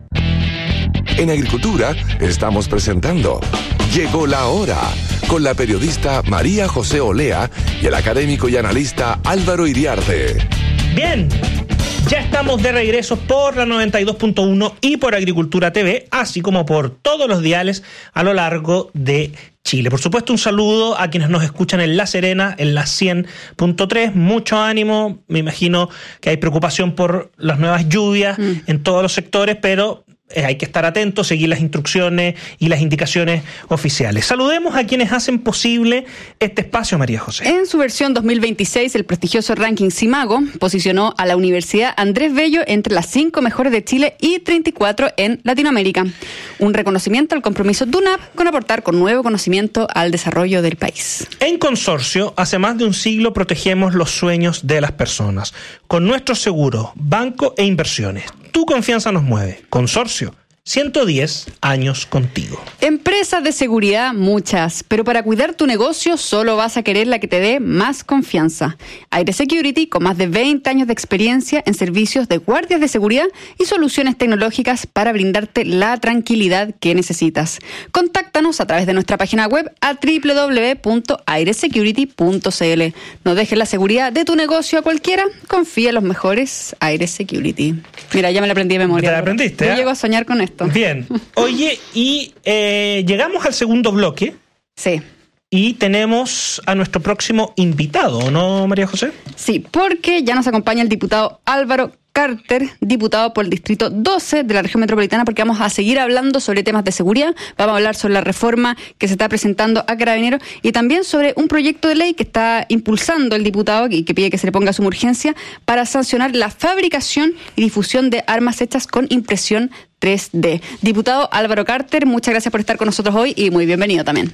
En Agricultura estamos presentando Llegó la Hora con la periodista María José Olea y el académico y analista Álvaro Iriarte. Bien, ya estamos de regreso por la noventa y dos punto uno y por Agricultura T V, así como por todos los diales a lo largo de Chile. Por supuesto, un saludo a quienes nos escuchan en La Serena, en la cien punto tres. Mucho ánimo, me imagino que hay preocupación por las nuevas lluvias mm. en todos los sectores, pero Eh, hay que estar atentos, seguir las instrucciones y las indicaciones oficiales. Saludemos a quienes hacen posible este espacio, María José. En su versión dos mil veintiséis, el prestigioso ranking Simago posicionó a la Universidad Andrés Bello entre las cinco mejores de Chile y treinta y cuatro en Latinoamérica. Un reconocimiento al compromiso de U N A P con aportar con nuevo conocimiento al desarrollo del país. En Consorcio, hace más de un siglo protegemos los sueños de las personas. Con nuestros seguros, banco e inversiones. Tu confianza nos mueve. Consorcio, ciento diez años contigo. Empresas de seguridad, muchas, pero para cuidar tu negocio solo vas a querer la que te dé más confianza. Aire Security, con más de veinte años de experiencia en servicios de guardias de seguridad y soluciones tecnológicas para brindarte la tranquilidad que necesitas. Contáctanos a través de nuestra página web a doble u doble u doble u punto aire security punto c l. No dejes la seguridad de tu negocio a cualquiera, confía en los mejores Aire Security. Mira, ya me la aprendí de memoria. ¿Te la aprendiste? Yo ¿eh? llego a soñar con esto. Bien. Oye, y eh, llegamos al segundo bloque. Sí. Y tenemos a nuestro próximo invitado, ¿no, María José? Sí, porque ya nos acompaña el diputado Álvaro Carter, diputado por el Distrito doce de la región metropolitana, porque vamos a seguir hablando sobre temas de seguridad, vamos a hablar sobre la reforma que se está presentando a Carabineros y también sobre un proyecto de ley que está impulsando el diputado y que pide que se le ponga suma urgencia para sancionar la fabricación y difusión de armas hechas con impresión tres D. Diputado Álvaro Carter, muchas gracias por estar con nosotros hoy y muy bienvenido también.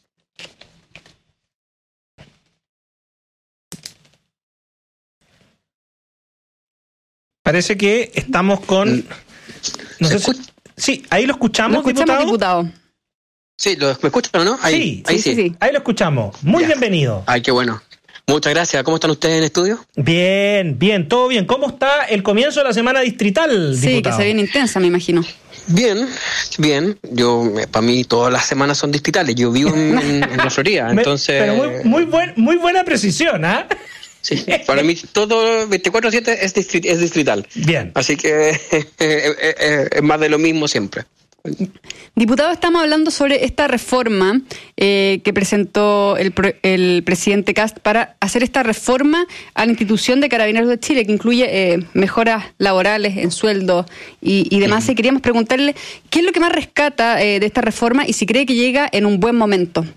Parece que estamos con... No sé si, sí, ahí lo escuchamos, ¿Lo escuchamos, diputado? diputado? Sí, ¿lo, ¿me escuchan o no? Ahí, sí, ahí sí, sí. sí, ahí lo escuchamos. Muy ya. Bienvenido. Ay, qué bueno. Muchas gracias. ¿Cómo están ustedes en estudio? Bien, bien, todo bien. ¿Cómo está el comienzo de la semana distrital, Sí, diputado? que se viene intensa, me imagino. Bien, bien. Yo, para mí, todas las semanas son distritales. Yo vivo en, en la Florida, entonces... Pero muy, muy, buen, muy buena precisión, ¿ah? ¿eh? Sí, para mí todo veinticuatro siete es, distrit, es distrital. Bien. Así que es más de lo mismo siempre. Diputado, estamos hablando sobre esta reforma eh, que presentó el, el presidente Kast para hacer esta reforma a la institución de Carabineros de Chile, que incluye eh, mejoras laborales en sueldos y, y demás. Sí. Y queríamos preguntarle qué es lo que más rescata eh, de esta reforma y si cree que llega en un buen momento.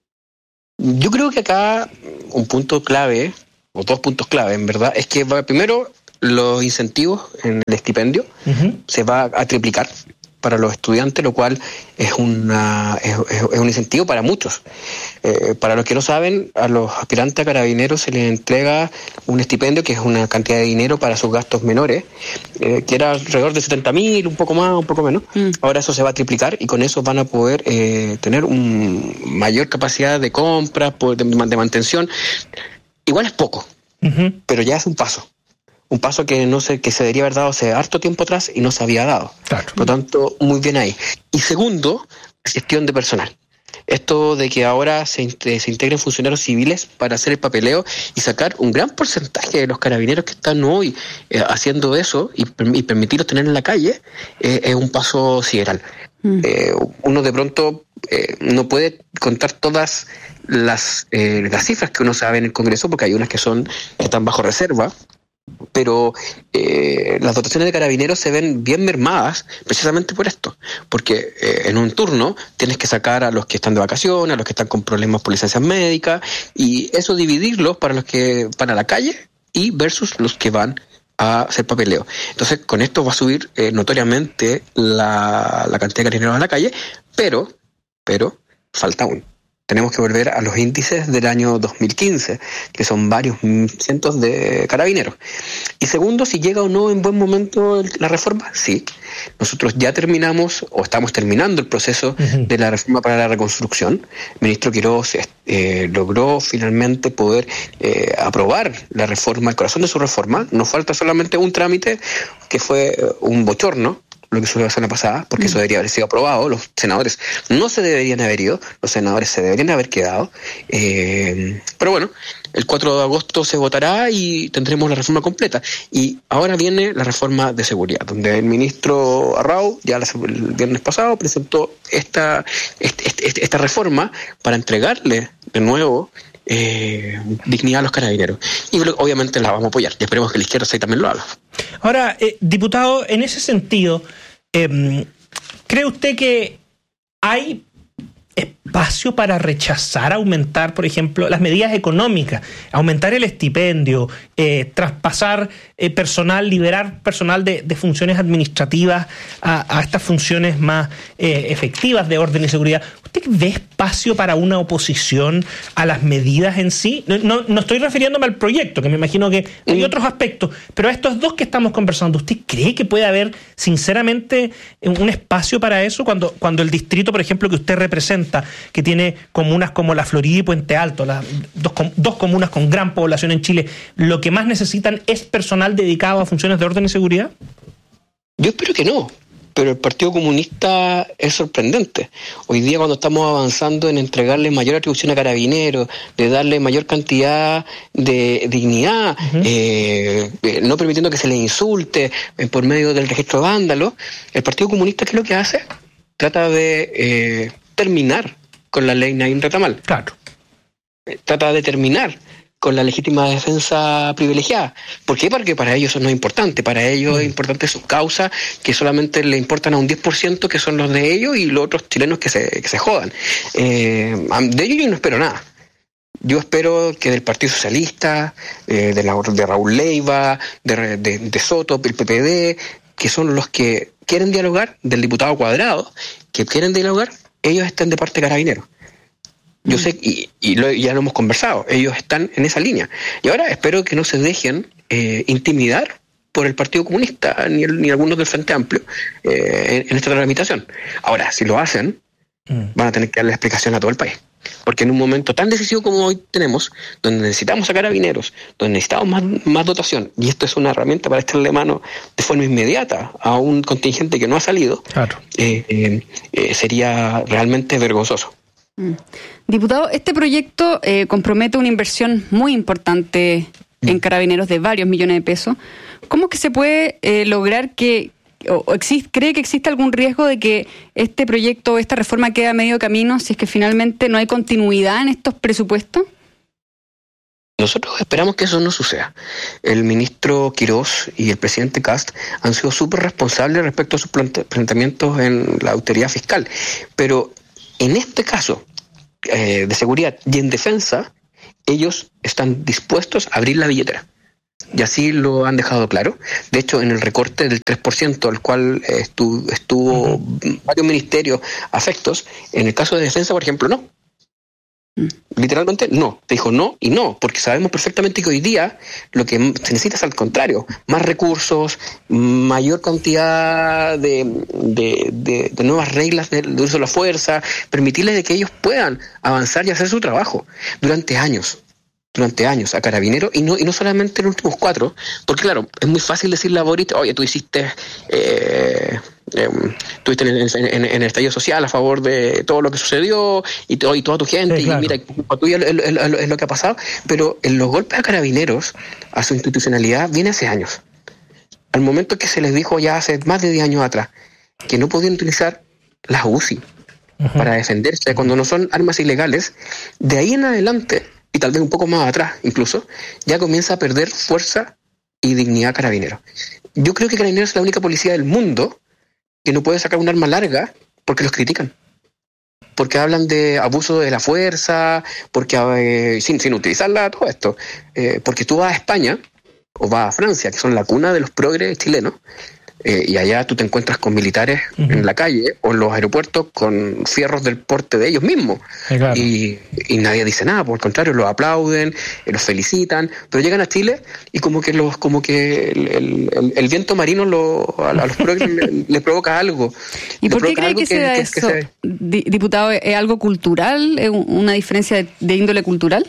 Yo creo que acá un punto clave, o dos puntos clave, en verdad, es que va, primero los incentivos en el estipendio uh-huh. se va a triplicar para los estudiantes, lo cual es, una, es, es un incentivo para muchos. Eh, para los que no saben, a los aspirantes a carabineros se les entrega un estipendio que es una cantidad de dinero para sus gastos menores, eh, que era alrededor de setenta mil, un poco más, un poco menos. Mm. Ahora eso se va a triplicar y con eso van a poder eh, tener una mayor capacidad de compra, de, de mantención. Igual es poco, uh-huh. pero ya es un paso. Un paso que no sé, que se debería haber dado hace harto tiempo atrás y no se había dado. Claro. Por lo tanto, muy bien ahí. Y segundo, gestión de personal. Esto de que ahora se, se integren funcionarios civiles para hacer el papeleo y sacar un gran porcentaje de los carabineros que están hoy eh, haciendo eso y, y permitirlos tener en la calle eh, es un paso sideral. Mm. Eh, uno de pronto eh, no puede contar todas las, eh, las cifras que uno sabe en el Congreso porque hay unas que son que están bajo reserva. Pero eh, las dotaciones de carabineros se ven bien mermadas precisamente por esto, porque eh, en un turno tienes que sacar a los que están de vacaciones, a los que están con problemas por licencias médicas, y eso dividirlos para los que van a la calle y versus los que van a hacer papeleo. Entonces con esto va a subir eh, notoriamente la, la cantidad de carabineros a la calle, pero, pero falta aún. Tenemos que volver a los índices del año dos mil quince, que son varios cientos de carabineros. Y segundo, si llega o no en buen momento la reforma, sí. Nosotros ya terminamos, o estamos terminando el proceso uh-huh. de la reforma para la reconstrucción. El ministro Quiroz eh, logró finalmente poder eh, aprobar la reforma, el corazón de su reforma. Nos falta solamente un trámite que fue un bochorno, lo que sucedió la semana pasada, porque mm. eso debería haber sido aprobado. Los senadores no se deberían haber ido, los senadores se deberían haber quedado. Eh, pero bueno, el cuatro de agosto se votará y tendremos la reforma completa. Y ahora viene la reforma de seguridad, donde el ministro Arrau, ya el viernes pasado, presentó esta, esta, esta reforma para entregarle de nuevo Eh, dignidad a los carabineros, y obviamente la vamos a apoyar y esperemos que la izquierda también lo haga. Ahora, eh, diputado, en ese sentido, eh, ¿cree usted que hay espacio para rechazar aumentar, por ejemplo, las medidas económicas, aumentar el estipendio, eh, traspasar eh, personal, liberar personal de, de funciones administrativas a, a estas funciones más eh, efectivas de orden y seguridad? ¿Usted ve espacio para una oposición a las medidas en sí? No, no, no estoy refiriéndome al proyecto, que me imagino que hay mm. otros aspectos, pero a estos dos que estamos conversando, ¿usted cree que puede haber sinceramente un espacio para eso cuando, cuando el distrito, por ejemplo, que usted representa, que tiene comunas como La Florida y Puente Alto, las dos, dos comunas con gran población en Chile, lo que más necesitan es personal dedicado a funciones de orden y seguridad? Yo espero que no, pero el Partido Comunista es sorprendente. Hoy día, cuando estamos avanzando en entregarle mayor atribución a carabineros, de darle mayor cantidad de dignidad, uh-huh. eh, no permitiendo que se les insulte eh, por medio del registro de vándalos, el Partido Comunista, ¿qué es lo que hace? Trata de eh, terminar con la ley Naim Retamal. Claro. Trata de terminar con la legítima defensa privilegiada. ¿Por qué? Porque para ellos eso no es importante. Para ellos mm. es importante sus causas, que solamente le importan a un diez por ciento, que son los de ellos, y los otros chilenos que se, que se jodan. Eh, de ellos yo no espero nada. Yo espero que del Partido Socialista, eh, de, la, de Raúl Leiva, de, de, de Soto, el P P D, que son los que quieren dialogar, del diputado Cuadrado, que quieren dialogar, ellos están de parte de Carabineros. Yo mm. sé, y, y lo, ya lo hemos conversado, ellos están en esa línea. Y ahora espero que no se dejen eh, intimidar por el Partido Comunista, ni, el, ni algunos del Frente Amplio, eh, en, en esta tramitación. Ahora, si lo hacen, mm. van a tener que darle explicación a todo el país. Porque en un momento tan decisivo como hoy tenemos, donde necesitamos a carabineros, donde necesitamos más, más dotación, y esto es una herramienta para echarle mano de forma inmediata a un contingente que no ha salido, claro. eh, eh, eh, sería realmente vergonzoso. Mm. Diputado, este proyecto eh, compromete una inversión muy importante en carabineros de varios millones de pesos. ¿Cómo que se puede eh, lograr que, o, o existe, cree que existe algún riesgo de que este proyecto, esta reforma quede a medio camino si es que finalmente no hay continuidad en estos presupuestos? Nosotros esperamos que eso no suceda. El ministro Quirós y el presidente Kast han sido súper responsables respecto a sus plante- planteamientos en la autoridad fiscal, pero en este caso eh, de seguridad y en defensa, ellos están dispuestos a abrir la billetera. Y así lo han dejado claro. De hecho, en el recorte del tres por ciento, al cual estuvo, estuvo uh-huh. varios ministerios afectos, en el caso de defensa, por ejemplo, no. Uh-huh. Literalmente no. Te dijo no y no, porque sabemos perfectamente que hoy día lo que se necesita es al contrario. Más recursos, mayor cantidad de, de, de, de nuevas reglas de, de uso de la fuerza, permitirles de que ellos puedan avanzar y hacer su trabajo durante años. durante años a Carabineros, y no y no solamente en los últimos cuatro, porque claro, es muy fácil decirle a Boric, oye, tú hiciste, eh, eh, estuviste en, en, en, en el estallido social a favor de todo lo que sucedió, y, to, y toda tu gente, sí, claro. y mira, culpa tuya es, es, es lo que ha pasado, pero en los golpes a Carabineros, a su institucionalidad, viene hace años. Al momento que se les dijo ya hace más de diez años atrás, que no podían utilizar las U C I uh-huh. para defenderse, cuando no son armas ilegales, de ahí en adelante, y tal vez un poco más atrás incluso, ya comienza a perder fuerza y dignidad Carabineros. Yo creo que Carabineros es la única policía del mundo que no puede sacar un arma larga porque los critican. Porque hablan de abuso de la fuerza, porque eh, sin, sin utilizarla, todo esto. Eh, porque tú vas a España o vas a Francia, que son la cuna de los progres chilenos, Eh, y allá tú te encuentras con militares uh-huh. en la calle o en los aeropuertos con fierros del porte de ellos mismos. Sí, claro. y, y nadie dice nada, por el contrario, los aplauden, eh, los felicitan, pero llegan a Chile y como que los como que el, el, el, el viento marino lo, a, a los progres les le provoca algo. ¿Y por qué cree que, que se da que, eso? Que se... Diputado, ¿es algo cultural? ¿Es una diferencia de, de índole cultural?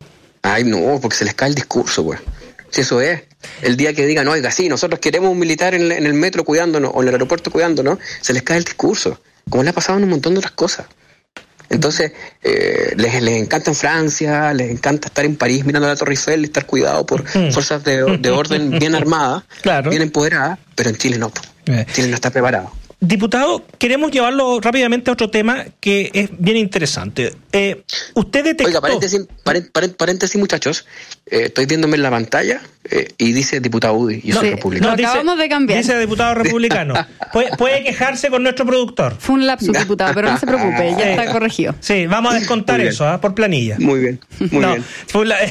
Ay, no, porque se les cae el discurso, pues. Si eso es, el día que digan, oiga, sí, nosotros queremos un militar en, en el metro cuidándonos, o en el aeropuerto cuidándonos, se les cae el discurso, como le ha pasado en un montón de otras cosas. Entonces, eh, les, les encanta en Francia, les encanta estar en París mirando la Torre Eiffel, estar cuidado por fuerzas de, de orden bien armadas, claro. bien empoderadas, pero en Chile no, eh. Chile no está preparado. Diputado, queremos llevarlo rápidamente a otro tema que es bien interesante. Eh, usted detectó... Oiga, paréntesis, paréntesis, paréntesis muchachos. Eh, estoy viéndome en la pantalla eh, y dice diputado U D I. Yo no, soy republicano. No, dice, acabamos de cambiar. Dice diputado republicano. puede, puede quejarse con nuestro productor. Fue un lapsus, diputado, pero no se preocupe, ya está corregido. Sí, vamos a descontar eso ¿eh? por planilla. Muy bien, muy no, bien. Fue la...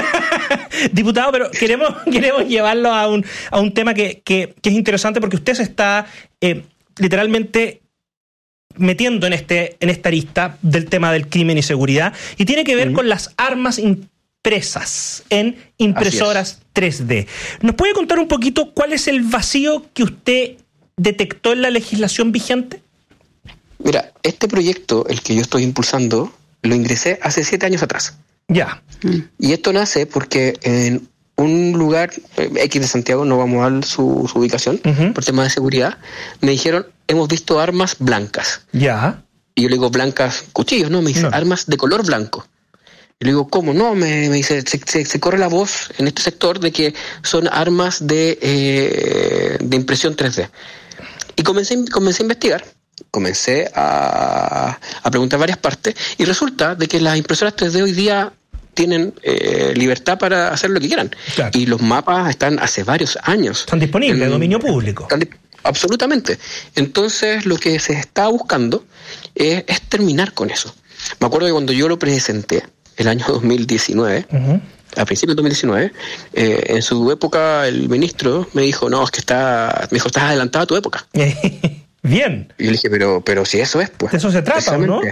Diputado, pero queremos, queremos llevarlo a un, a un tema que, que, que es interesante porque usted se está... Eh, literalmente metiendo en este en esta arista del tema del crimen y seguridad, y tiene que ver uh-huh. con las armas impresas en impresoras tres D. ¿Nos puede contar un poquito cuál es el vacío que usted detectó en la legislación vigente? Mira, este proyecto, el que yo estoy impulsando, lo ingresé hace siete años atrás. Ya. Uh-huh. Y esto nace porque en un lugar X de Santiago, no vamos a dar su, su ubicación, uh-huh. por temas de seguridad, me dijeron, hemos visto armas blancas. Ya. Y yo le digo, blancas, cuchillos, no, me dice, no. armas de color blanco. Y le digo, ¿cómo? No, me, me dice, se, se, se corre la voz en este sector de que son armas de, eh, de impresión tres D. Y comencé, comencé a investigar, comencé a, a preguntar varias partes, y resulta de que las impresoras tres D hoy día tienen eh, libertad para hacer lo que quieran. Claro. Y los mapas están hace varios años. Están disponibles, en dominio público. Están, absolutamente. Entonces, lo que se está buscando es, es terminar con eso. Me acuerdo que cuando yo lo presenté, el año dos mil diecinueve, uh-huh. a principios de dos mil diecinueve, eh, en su época el ministro me dijo, no, es que está, me dijo, estás adelantado a tu época. Bien. Y yo le dije, pero, pero si eso es, pues. De eso se trata, ¿no?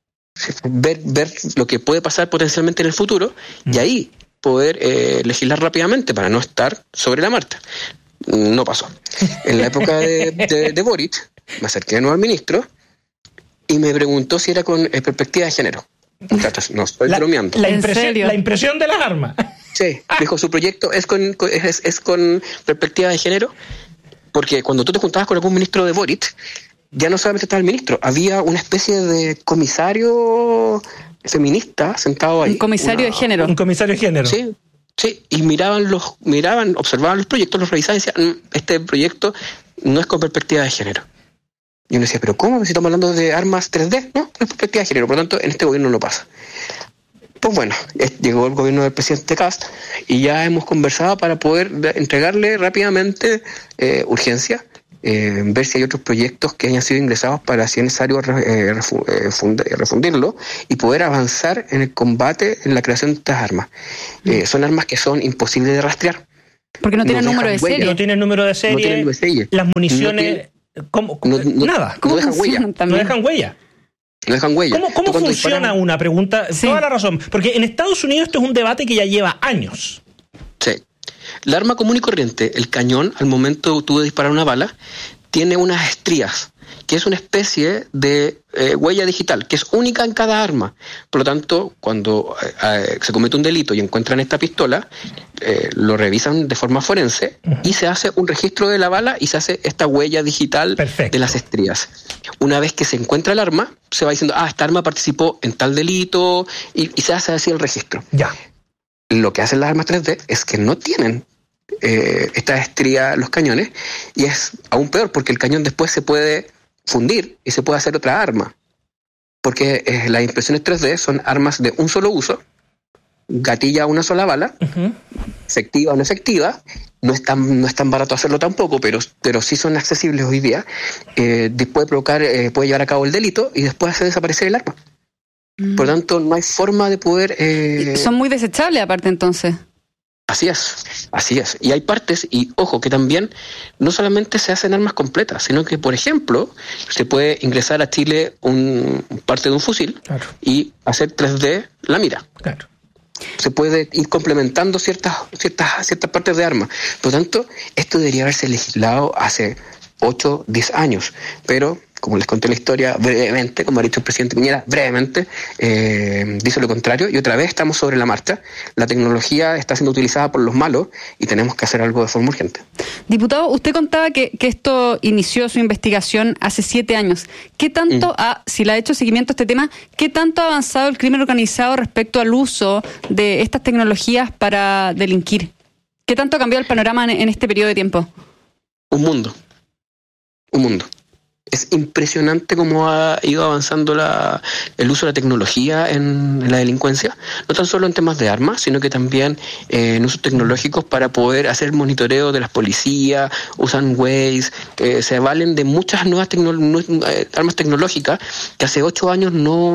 Ver, ver lo que puede pasar potencialmente en el futuro mm. y ahí poder eh, legislar rápidamente para no estar sobre la marcha. No pasó. En la época de, de, de Boric, me acerqué de nuevo al ministro y me preguntó si era con eh, perspectiva de género. Muchachos, no estoy la, bromeando. La impresión, la impresión de las armas. Sí, dijo, su proyecto es con, es, es con perspectiva de género, porque cuando tú te juntabas con algún ministro de Boric, ya no solamente estaba el ministro, había una especie de comisario feminista sentado ahí. Un comisario una, de género. Un comisario de género. Sí, sí, y miraban los, miraban, observaban los proyectos, los revisaban y decían, este proyecto no es con perspectiva de género. Y uno decía, ¿pero cómo? Si estamos hablando de armas tres D, no, no es perspectiva de género, por lo tanto, en este gobierno no pasa. Pues bueno, llegó el gobierno del presidente Kast y ya hemos conversado para poder entregarle rápidamente eh, urgencia, eh, ver si hay otros proyectos que hayan sido ingresados para, si es necesario, eh, refundirlo y poder avanzar en el combate, en la creación de estas armas. Eh, son armas que son imposibles de rastrear. Porque no tienen número de serie. No tienen número de serie. No tienen número de serie. Las municiones... No tienen, ¿Cómo? No, no, Nada. No dejan huella. No dejan huella. No dejan huella. ¿Cómo, cómo funciona disparan? Una pregunta? Sí. Toda la razón. Porque en Estados Unidos esto es un debate que ya lleva años. Sí. La arma común y corriente, el cañón, al momento tú de disparar una bala, tiene unas estrías, que es una especie de eh, huella digital, que es única en cada arma. Por lo tanto, cuando eh, se comete un delito y encuentran esta pistola, eh, lo revisan de forma forense uh-huh. y se hace un registro de la bala y se hace esta huella digital Perfecto. De las estrías. Una vez que se encuentra el arma, se va diciendo, ah, esta arma participó en tal delito y, y se hace así el registro. Ya. Lo que hacen las armas tres D es que no tienen eh, esta estría los cañones y es aún peor porque el cañón después se puede fundir y se puede hacer otra arma, porque eh, las impresiones tres D son armas de un solo uso, gatilla una sola bala, uh-huh. efectiva o no efectiva, no es tan, no es tan barato hacerlo tampoco, pero, pero sí son accesibles hoy día, eh, puede provocar, eh, puede llevar a cabo el delito y después hacer desaparecer el arma. Uh-huh. Por lo tanto, no hay forma de poder... Eh... Son muy desechables aparte entonces. Así es, así es. Y hay partes, y ojo, que también no solamente se hacen armas completas, sino que, por ejemplo, se puede ingresar a Chile un parte de un fusil claro. y hacer tres D la mira. Claro. Se puede ir complementando ciertas, ciertas, ciertas partes de armas. Por lo tanto, esto debería haberse legislado hace ocho, diez años, pero... como les conté la historia brevemente, como ha dicho el presidente Piñera, brevemente, eh, dice lo contrario, y otra vez estamos sobre la marcha. La tecnología está siendo utilizada por los malos y tenemos que hacer algo de forma urgente. Diputado, usted contaba que, que esto inició su investigación hace siete años. ¿Qué tanto, mm. ha, si le ha hecho seguimiento a este tema, qué tanto ha avanzado el crimen organizado respecto al uso de estas tecnologías para delinquir? ¿Qué tanto ha cambiado el panorama en, en este periodo de tiempo? Un mundo. Un mundo. Es impresionante cómo ha ido avanzando la, el uso de la tecnología en, en la delincuencia, no tan solo en temas de armas, sino que también eh, en usos tecnológicos para poder hacer monitoreo de las policías, usan Waze, eh, se valen de muchas nuevas tecno, eh, armas tecnológicas que hace ocho años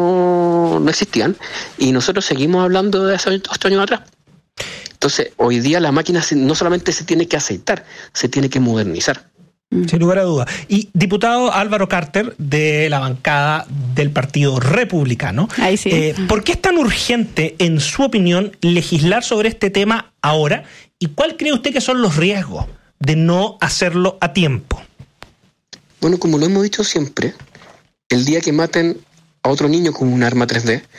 no, no existían y nosotros seguimos hablando de hace ocho años atrás. Entonces, hoy día la máquina no solamente se tiene que aceitar, se tiene que modernizar. Sin lugar a duda. Y diputado Álvaro Carter, de la bancada del Partido Republicano, Ahí sí. eh, ¿por qué es tan urgente, en su opinión, legislar sobre este tema ahora? ¿Y cuál cree usted que son los riesgos de no hacerlo a tiempo? Bueno, como lo hemos dicho siempre, el día que maten a otro niño con un arma tres D,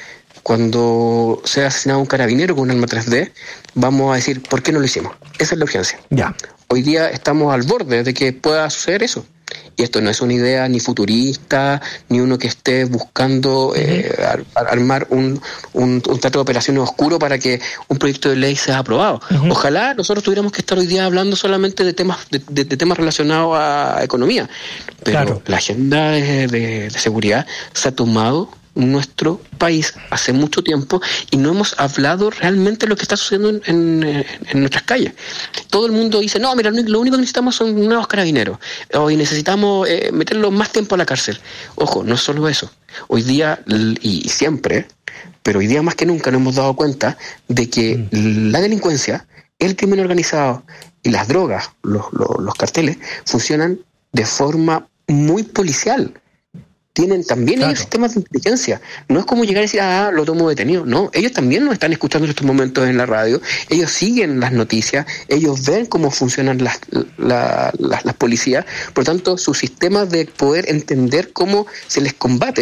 cuando sea asesinado un carabinero con un arma tres D, vamos a decir, ¿por qué no lo hicimos? Esa es la urgencia. Ya. Hoy día estamos al borde de que pueda suceder eso. Y esto no es una idea ni futurista, ni uno que esté buscando eh, ar- armar un, un, un teatro de operaciones oscuro para que un proyecto de ley sea aprobado. Uh-huh. Ojalá nosotros tuviéramos que estar hoy día hablando solamente de temas de, de, de temas relacionados a economía. Pero claro. La agenda de, de, de seguridad se ha tomado nuestro país hace mucho tiempo y no hemos hablado realmente de lo que está sucediendo en, en, en nuestras calles. Todo el mundo dice, no, mira, lo único que necesitamos son nuevos carabineros, hoy necesitamos eh, meterlos más tiempo a la cárcel. Ojo, no es solo eso. Hoy día, y siempre, pero hoy día más que nunca nos hemos dado cuenta de que mm. la delincuencia, el crimen organizado y las drogas, los, los, los carteles, funcionan de forma muy policial. Tienen también claro. ellos sistemas de inteligencia. No es como llegar y decir, ah, lo tomo detenido. No, ellos también nos están escuchando en estos momentos en la radio. Ellos siguen las noticias. Ellos ven cómo funcionan las, la, las, las policías. Por lo tanto, sus sistemas de poder entender cómo se les combate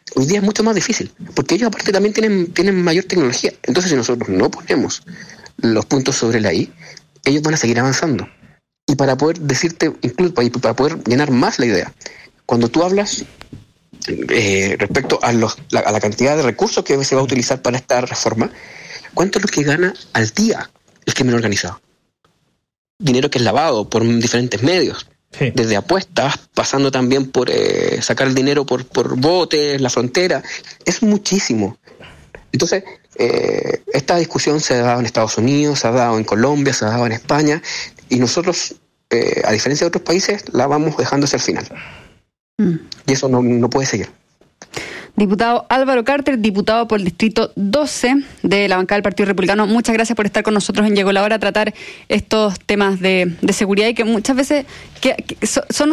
Hoy día es mucho más difícil, porque ellos aparte también tienen, tienen mayor tecnología. Entonces, si nosotros no ponemos los puntos sobre la I, ellos van a seguir avanzando. Y para poder decirte, incluso para poder llenar más la idea, cuando tú hablas eh, respecto a, los, la, a la cantidad de recursos que se va a utilizar para esta reforma, ¿cuánto es lo que gana al día el crimen organizado? Dinero que es lavado por diferentes medios. Sí. Desde apuestas, pasando también por eh, sacar el dinero por, por botes, la frontera. Es muchísimo. Entonces, eh, esta discusión se ha dado en Estados Unidos, se ha dado en Colombia, se ha dado en España, y nosotros, eh, a diferencia de otros países, la vamos dejando hacia el final. Mm. Y eso no, no puede seguir. Diputado Álvaro Carter, diputado por el Distrito doce de la bancada del Partido Republicano, muchas gracias por estar con nosotros en Llegó la Hora a tratar estos temas de, de seguridad y que muchas veces que, que son